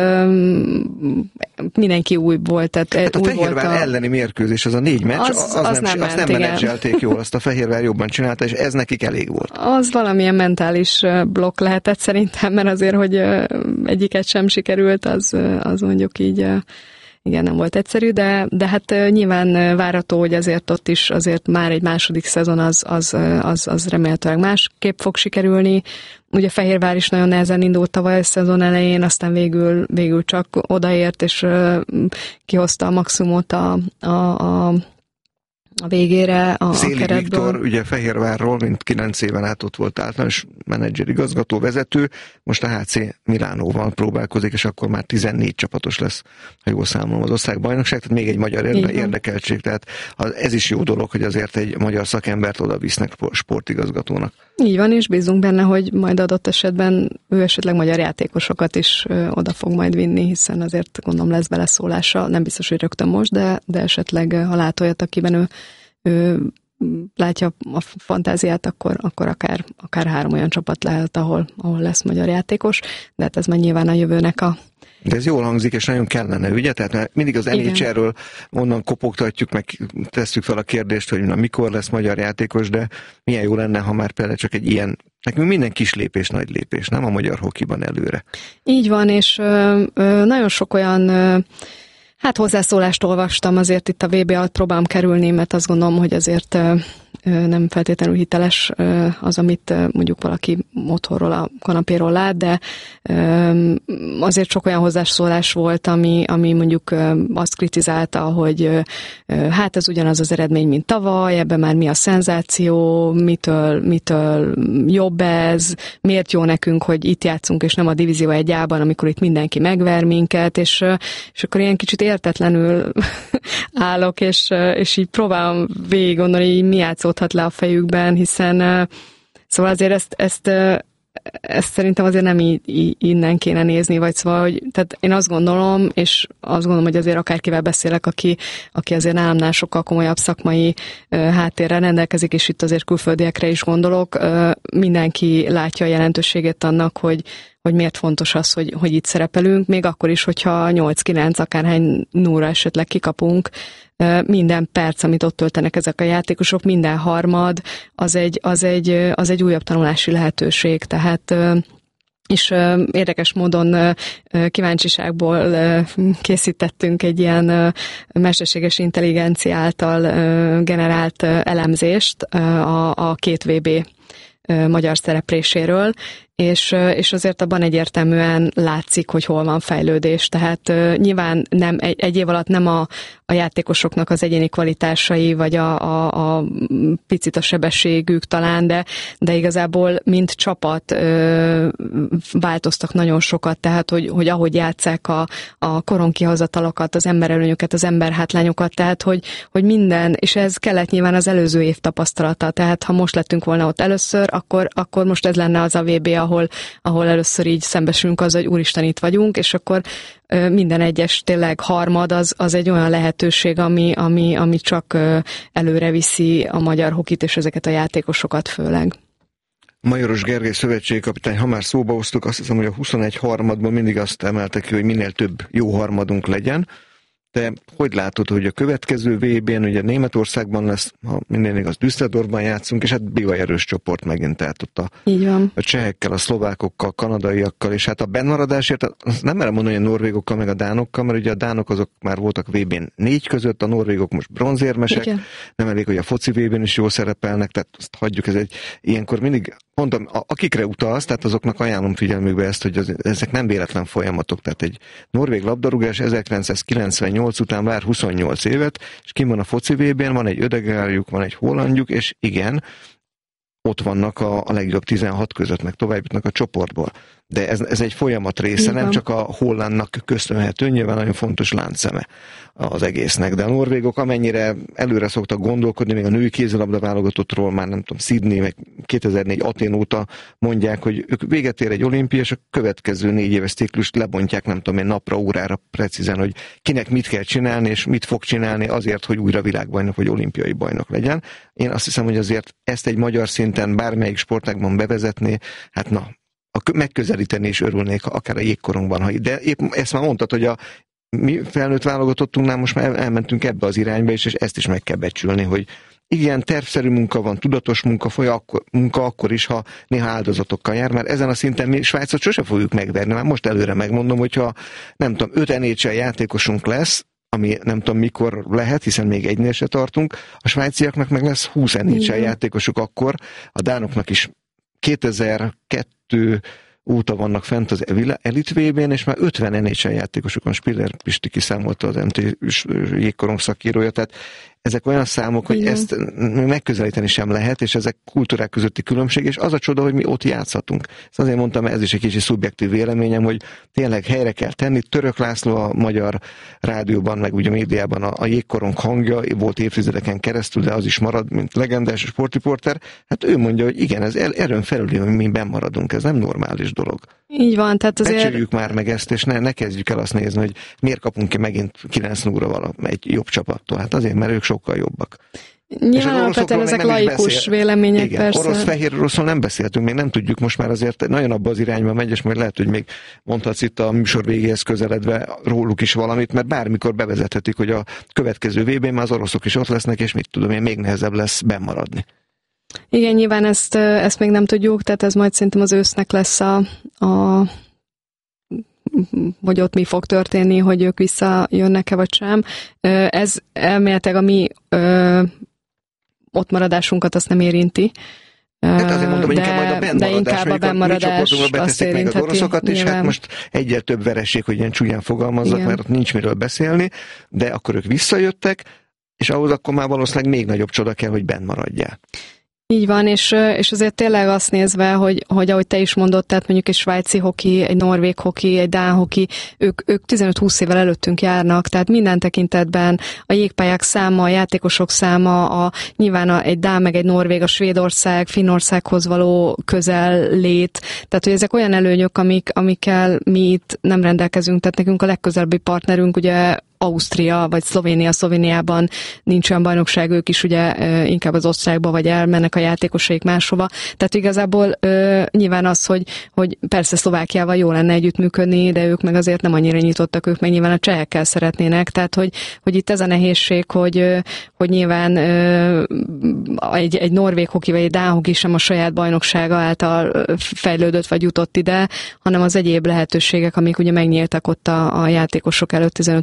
mindenki új volt. Tehát hát a Fehérvár elleni mérkőzés, az a 4 meccs, azt nem menedzselték jól, azt a Fehérvár jobban csinálta, és ez nekik elég volt. Az valamilyen mentális blokk lehetett szerintem, mert azért, hogy egyiket sem sikerült, az mondjuk így... Igen, nem volt egyszerű, de hát nyilván várható, hogy azért ott is azért már egy második szezon az remélhetőleg másképp fog sikerülni. Ugye Fehérvár is nagyon nehezen indult tavaly a szezon elején, aztán végül csak odaért, és kihozta a maximumot a végére a keretből. Viktor, ugye Fehérvárról, mint 9 éven át ott volt általános menedzser, igazgató, vezető, most a HC Milánóval próbálkozik, és akkor már 14 csapatos lesz, ha jól számolom, az osztrák-bajnokság, tehát még egy magyar érdekeltség, tehát ez is jó dolog, hogy azért egy magyar szakembert oda visznek sportigazgatónak. Így van, és bízunk benne, hogy majd adott esetben ő esetleg magyar játékosokat is oda fog majd vinni, hiszen azért gondolom lesz beleszólása, nem biztos, hogy rögtön most, de esetleg ha lát olyat, akiben ő látja a fantáziát, akkor akár 3 olyan csapat lehet, ahol lesz magyar játékos, de hát ez már nyilván a jövőnek De ez jól hangzik, és nagyon kellene, ugye? Tehát mindig az NHL-ről onnan kopogtatjuk, meg tesszük fel a kérdést, hogy mikor lesz magyar játékos, de milyen jó lenne, ha már például csak egy ilyen, nekünk minden kis lépés, nagy lépés, nem a magyar hokiban előre. Így van, és nagyon sok olyan hozzászólást olvastam, azért itt a VB alatt próbálom kerülni, mert azt gondolom, hogy azért nem feltétlenül hiteles az, amit mondjuk valaki otthonról, a kanapéról lát, de azért sok olyan hozzászólás volt, ami mondjuk azt kritizálta, hogy hát ez ugyanaz az eredmény, mint tavaly, ebben már mi a szenzáció, mitől jobb ez, miért jó nekünk, hogy itt játszunk, és nem a Divízió 1-ában, amikor itt mindenki megver minket, és akkor ilyen kicsit értetlenül állok, és így próbálom végig gondolni, hogy mi játszódhat le a fejükben, hiszen szóval azért ezt szerintem azért nem innen kéne nézni, vagy szóval, hogy tehát én azt gondolom, és azt gondolom, hogy azért akárkivel beszélek, aki azért nálamnál sokkal komolyabb szakmai háttérrel rendelkezik, és itt azért külföldiekre is gondolok, mindenki látja a jelentőségét annak, hogy miért fontos az, hogy itt szerepelünk, még akkor is, hogyha 8-9 akárhány núra esetleg kikapunk, minden perc, amit ott töltenek ezek a játékosok, minden harmad, az egy újabb tanulási lehetőség, tehát és érdekes módon kíváncsiságból készítettünk egy ilyen mesterséges intelligencia által generált elemzést a 2 VB magyar szerepléséről, és azért abban egyértelműen látszik, hogy hol van fejlődés. Tehát nyilván nem egy év alatt nem a játékosoknak az egyéni kvalitásai, vagy a picit a sebességük talán, de igazából mint csapat változtak nagyon sokat, tehát hogy ahogy játsszák a koronkihozatalokat, az emberelőnyöket, az emberhátlányokat, tehát hogy minden, és ez kellett nyilván az előző év tapasztalata, tehát ha most lettünk volna ott először, akkor most ez lenne az a VB, ahol először így szembesülünk az, hogy úristen, itt vagyunk, és akkor minden egyes tényleg harmad az egy olyan lehetőség, ami csak előre viszi a magyar hokit, és ezeket a játékosokat főleg. Majoros Gergely szövetségkapitány, ha már szóba hoztuk, azt hiszem, hogy a 21 harmadban mindig azt emelte ki, hogy minél több jó harmadunk legyen. Te hogy látod, hogy a következő VB-n, ugye Németországban lesz, ha minden igaz, Düsseldorfban játszunk, és hát bivaj erős csoport megint, tehát ott a csehekkel, a szlovákokkal, kanadaiakkal, és hát a bennmaradásért, azt nem merem mondani, hogy a norvégokkal, meg a dánokkal, mert ugye a dánok azok már voltak VB-n 4 között, a norvégok most bronzérmesek, igen. Nem elég, hogy a foci VB-n is jól szerepelnek, tehát azt hagyjuk, ez egy ilyenkor mindig, mondom, akikre utalsz, tehát azoknak ajánlom figyelmükbe ezt, hogy ezek nem véletlen folyamatok, tehát egy norvég labdarúgás 1998 után vár 28 évet, és kim van a foci VB-n, van egy Ödegárjuk, van egy hollandjuk, és igen, ott vannak a legjobb 16 között, meg tovább jutnak a csoportból. De ez egy folyamat része, igen. Nem csak a hollandnak köszönhető, nyilván nagyon fontos láncszeme az egésznek. De a norvégok amennyire előre szoktak gondolkodni, még a női kézilabda válogatottról már nem tudom, Sydney, meg 2004 Atén óta mondják, hogy ők véget ér egy olimpia, és a következő 4 éves ciklust lebontják, nem tudom én, napra, órára precízen, hogy kinek mit kell csinálni, és mit fog csinálni azért, hogy újra világbajnok vagy olimpiai bajnok legyen. Én azt hiszem, hogy azért ezt egy magyar szinten bármelyik sportágban bevezetné, hát megközelíteni is örülnék, akár a jégkorongban. De épp ezt már mondtad, hogy a mi felnőtt válogatottunknál most már elmentünk ebbe az irányba, és ezt is meg kell becsülni, hogy igen, tervszerű munka van, tudatos munka akkor is, ha néha áldozatokkal jár, mert ezen a szinten mi Svájcot sose fogjuk megverni. Már most előre megmondom, hogyha nem tudom, 5 NHL játékosunk lesz, ami nem tudom mikor lehet, hiszen még egynél se tartunk, a svájciaknak meg lesz 20 NHL játékosuk akkor, a dánoknak is 2002 óta vannak fent az Elite VB-n, és már 50 NHL játékosuk van, Spiller Pisti kiszámolta az MT jégkorong szakírója, tehát ezek olyan számok, hogy ezt megközelíteni sem lehet, és ezek kultúrák közötti különbség, és az a csoda, hogy mi ott játszhatunk. Ezt azért mondtam, ez is egy kicsi szubjektív véleményem, hogy tényleg helyre kell tenni. Török László a magyar rádióban, meg ugye a médiában a jégkorong hangja, volt évtizedeken keresztül, de az is marad, mint legendás sportriporter. Hát ő mondja, hogy igen, ez erőn felüli, hogy mi benn maradunk, ez nem normális dolog. Így van, tehát azért... Becsüljük már meg ezt, és ne kezdjük el azt nézni, hogy miért kapunk ki megint 9-0-val egy jobb csapattól. Hát azért, mert ők sokkal jobbak. Nyilván alapvetően ezek laikus vélemények, igen, persze. Orosz-fehér oroszról nem beszéltünk, még nem tudjuk, most már azért nagyon abba az irányba megy, és majd lehet, hogy még mondhatsz itt a műsor végéhez közeledve róluk is valamit, mert bármikor bevezethetik, hogy a következő VB-n már az oroszok is ott lesznek, és mit tudom én, még nehezebb lesz bennmaradni. Igen, nyilván ezt még nem tudjuk, tehát ez majd szerintem az ősznek lesz hogy ott mi fog történni, hogy ők visszajönnek-e vagy sem. Ez elméletileg a mi ott maradásunkat azt nem érinti. Hát azért mondom, hogy inkább majd a bennmaradás, a bennmaradás azt érintheti. Meg az oroszokat, és hát most egyel több vereség, hogy ilyen csúnyán fogalmazzak, igen. Mert ott nincs miről beszélni, de akkor ők visszajöttek, és ahhoz akkor már valószínűleg még nagyobb csoda kell, hogy benn maradjál. Így van, és azért tényleg azt nézve, hogy ahogy te is mondod, tehát mondjuk egy svájci hoki, egy norvég hoki, egy dán hoki, ők 15-20 évvel előttünk járnak, tehát minden tekintetben a jégpályák száma, a játékosok száma, nyilván egy dán meg egy norvég, a Svédország, Finnországhoz való közellét, tehát hogy ezek olyan előnyök, amikkel mi itt nem rendelkezünk, tehát nekünk a legközelebbi partnerünk ugye Ausztria vagy Szlovéniában nincs olyan bajnokság, ők is ugye inkább az osztályba vagy elmennek a játékosaik máshova. Tehát igazából nyilván az, hogy persze Szlovákiával jó lenne együttműködni, de ők meg azért nem annyira nyitottak, ők meg nyilván a csehekkel szeretnének. Tehát, hogy itt ez a nehézség, hogy nyilván egy norvég hoki vagy egy dán hoki sem a saját bajnoksága által fejlődött vagy jutott ide, hanem az egyéb lehetőségek, amik ugye megnyíltak ott a játékosok előtt 15-20 éve.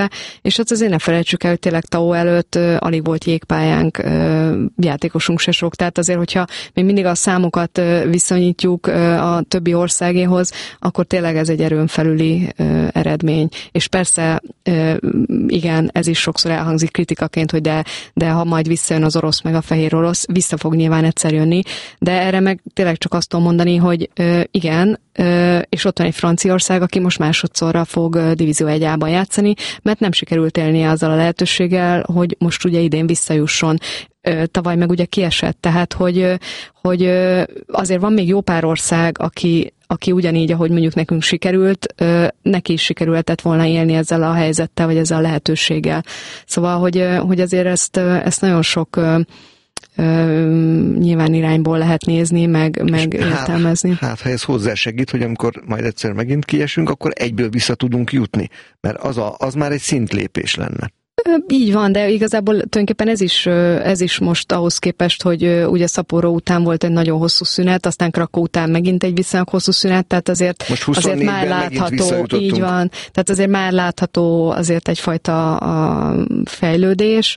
éve, és hát azért ne felejtsük el, hogy tényleg TAO előtt alig volt jégpályánk, játékosunk se sok, tehát azért, hogyha még mindig a számokat viszonyítjuk a többi országéhoz, akkor tényleg ez egy erőn felüli eredmény. És persze, igen, ez is sokszor elhangzik kritikaként, hogy de ha majd visszajön az orosz meg a fehér orosz, vissza fog nyilván egyszer jönni, de erre meg tényleg csak azt tudom mondani, hogy igen, és ott van egy Franciaország, aki most másodszorra fog Divízió 1-ában játszani, mert nem sikerült élnie azzal a lehetőséggel, hogy most ugye idén visszajusson. Tavaly meg ugye kiesett, tehát hogy azért van még jó pár ország, aki ugyanígy, ahogy mondjuk nekünk sikerült, neki is sikerülhetett volna élni ezzel a helyzettel, vagy ezzel a lehetőséggel. Szóval, hogy azért ezt nagyon sok nyilván irányból lehet nézni, meg értelmezni. Hát, ha ez hozzásegít, hogy amikor majd egyszer megint kiesünk, akkor egyből vissza tudunk jutni, mert az már egy szintlépés lenne. Így van, de igazából tulajdonképpen ez is most ahhoz képest, hogy ugye Sapporo után volt egy nagyon hosszú szünet, aztán Krakow után megint egy viszonylag hosszú szünet, tehát azért már látható, így van, tehát azért már látható azért egyfajta fejlődés,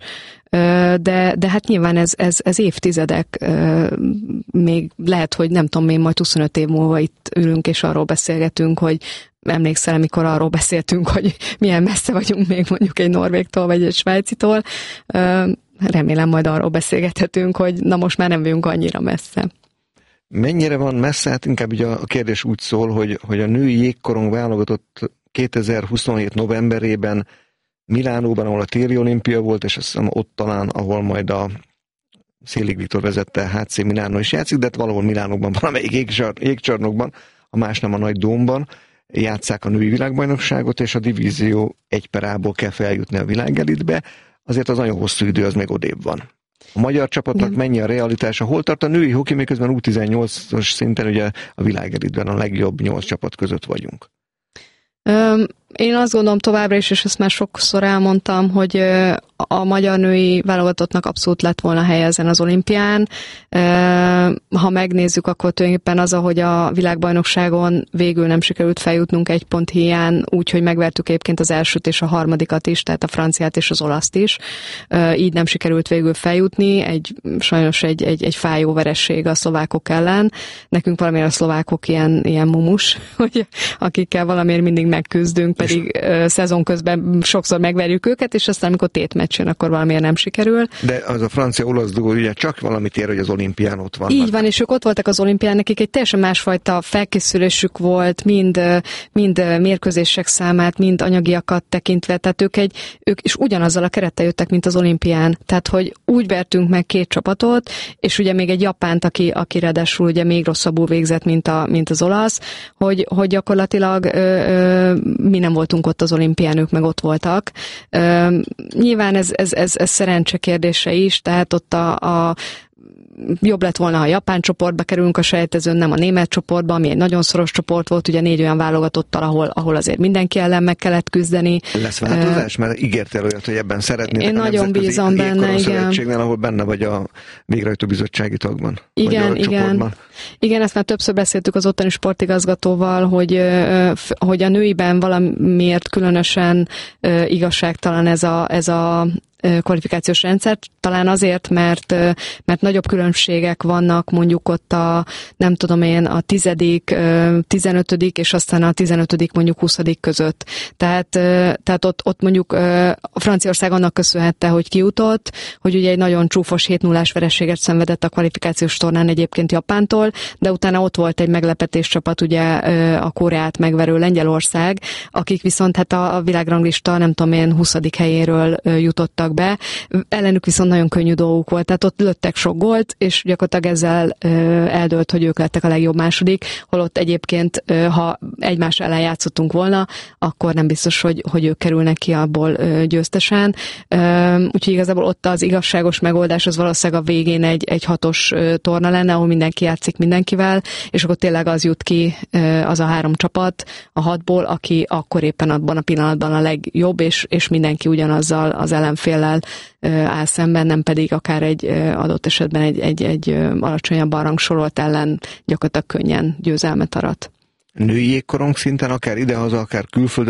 de hát nyilván ez évtizedek, még lehet, hogy nem tudom, én majd 25 év múlva itt ülünk és arról beszélgetünk, hogy emlékszel, amikor arról beszéltünk, hogy milyen messze vagyunk még mondjuk egy norvégtól, vagy egy svájcitól. Remélem majd arról beszélgethetünk, hogy na most már nem vagyunk annyira messze. Mennyire van messze? Hát inkább ugye a kérdés úgy szól, hogy a női jégkorong válogatott 2027 novemberében Milánóban, ahol a téli olimpia volt, és azt hiszem ott talán, ahol majd a Szélig Viktor vezette HC Milánó is játszik, de valahol Milánóban, valamelyik jégcsarnokban, a más nem a nagy dómban, játsszák a női világbajnokságot, és a divízió 1/A-ból kell feljutni a világelitbe, azért az nagyon hosszú idő, az még odébb van. A magyar csapatnak mennyi a realitása? Hol tart a női hoki, miközben U18-os szinten ugye a világelitben a legjobb 8 csapat között vagyunk? Én azt gondolom továbbra is, és ezt már sokszor elmondtam, hogy a magyar női válogatottnak abszolút lett volna helye ezen az olimpián. Ha megnézzük, akkor tulajdonképpen az, ahogy a világbajnokságon végül nem sikerült feljutnunk 1 pont hiány, úgyhogy megvertük egyébként az elsőt és a harmadikat is, tehát a franciát és az olaszt is. Így nem sikerült végül feljutni, sajnos egy fájó veresség a szlovákok ellen. Nekünk valamiért a szlovákok ilyen mumus, hogy akikkel valamiért mindig megküzdünk, pedig szezon közben sokszor megverjük őket, és aztán amikor tétmeccs jön, akkor valamiért nem sikerül. De az a francia-olasz dugó ugye csak valamit ér, hogy az olimpián ott vannak. Így van, és ők ott voltak az olimpián, nekik egy teljesen másfajta felkészülésük volt, mind mérkőzések számát, mind anyagiakat tekintve, tehát ők is ugyanazzal a kerettel jöttek, mint az olimpián. Tehát, hogy úgy vertünk meg 2 csapatot, és ugye még egy japánt, aki ráadásul ugye még rosszabbul végzett, mint az olasz, hogy gyakorlatilag mi nem voltunk ott az olimpián, ők meg ott voltak. Nyilván ez szerencse kérdése is, tehát ott a jobb lett volna, ha a japán csoportba kerülünk a selejtezőn, nem a német csoportba, ami egy nagyon szoros csoport volt, ugye 4 olyan válogatottal, ahol azért mindenki ellen meg kellett küzdeni. Lesz változás? Mert ígértél olyat, hogy ebben szeretnél. Én nagyon bízom benne, igen. Ahol benne vagy a végrehajtó bizottsági tagban. Igen. Igen, ezt már többször beszéltük az ottani sportigazgatóval, hogy a nőiben valamiért különösen igazságtalan ez a kvalifikációs rendszer, talán azért, mert nagyobb különbségek vannak mondjuk ott a 10., 15. és aztán a 15. mondjuk 20. között. Tehát ott mondjuk Franciaország annak köszönhette, hogy kijutott, hogy ugye egy nagyon csúfos 7-0-ás vereséget szenvedett a kvalifikációs tornán egyébként Japántól, de utána ott volt egy meglepetés csapat, ugye a Koreát megverő Lengyelország, akik viszont hát a világranglista 20. helyéről jutottak be. Ellenük viszont nagyon könnyű dolguk volt, tehát ott lőttek sok gólt, és gyakorlatilag ezzel eldőlt, hogy ők lettek a legjobb második, holott egyébként, ha egymás ellen játszottunk volna, akkor nem biztos, hogy ők kerülnek ki abból győztesen. Úgyhogy igazából ott az igazságos megoldás az valószínűleg a végén egy 6-os torna lenne, ahol mindenki játszik mindenkivel, és akkor tényleg az jut ki, az a 3 csapat a 6-ból, aki akkor éppen abban a pillanatban a legjobb, és mindenki ugyanazzal az ellenféllel áll szemben, nem pedig akár egy adott esetben egy alacsonyabban rangsorolt ellen gyakorlatilag könnyen győzelmet arat. Női jégkorong szinten, akár idehaza, akár külföldön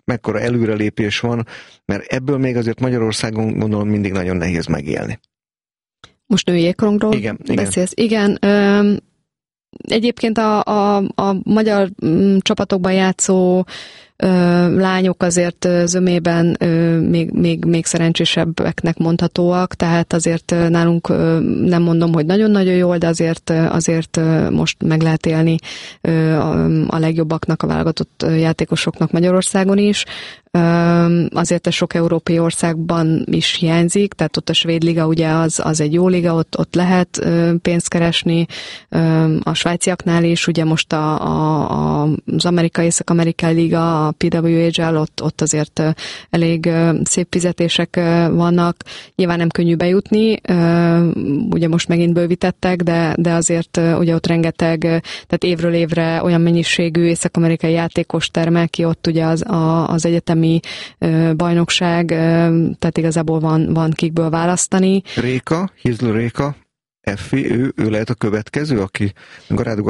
mekkora előrelépés van, mert ebből még azért Magyarországon gondolom mindig nagyon nehéz megélni. Most női jégkorongról beszélsz? Igen. Egyébként a magyar csapatokban játszó lányok azért zömében még szerencsésebbeknek mondhatóak, tehát azért nálunk nem mondom, hogy nagyon-nagyon jól, de azért most meg lehet élni a legjobbaknak, a válogatott játékosoknak Magyarországon is. Azért a sok európai országban is hiányzik, tehát ott a svéd liga ugye az egy jó liga, ott lehet pénzt keresni, a svájciaknál is, ugye most az amerikai, észak-amerikai liga, a PWHL, ott azért elég szép fizetések vannak, nyilván nem könnyű bejutni, ugye most megint bővítettek, de azért ugye ott rengeteg, tehát évről évre olyan mennyiségű észak-amerikai játékos termel ki, ott ugye az egyetemi bajnokság, tehát igazából van kikből választani. Réka, Hizl Réka, Effi, ő lehet a következő, aki Garádug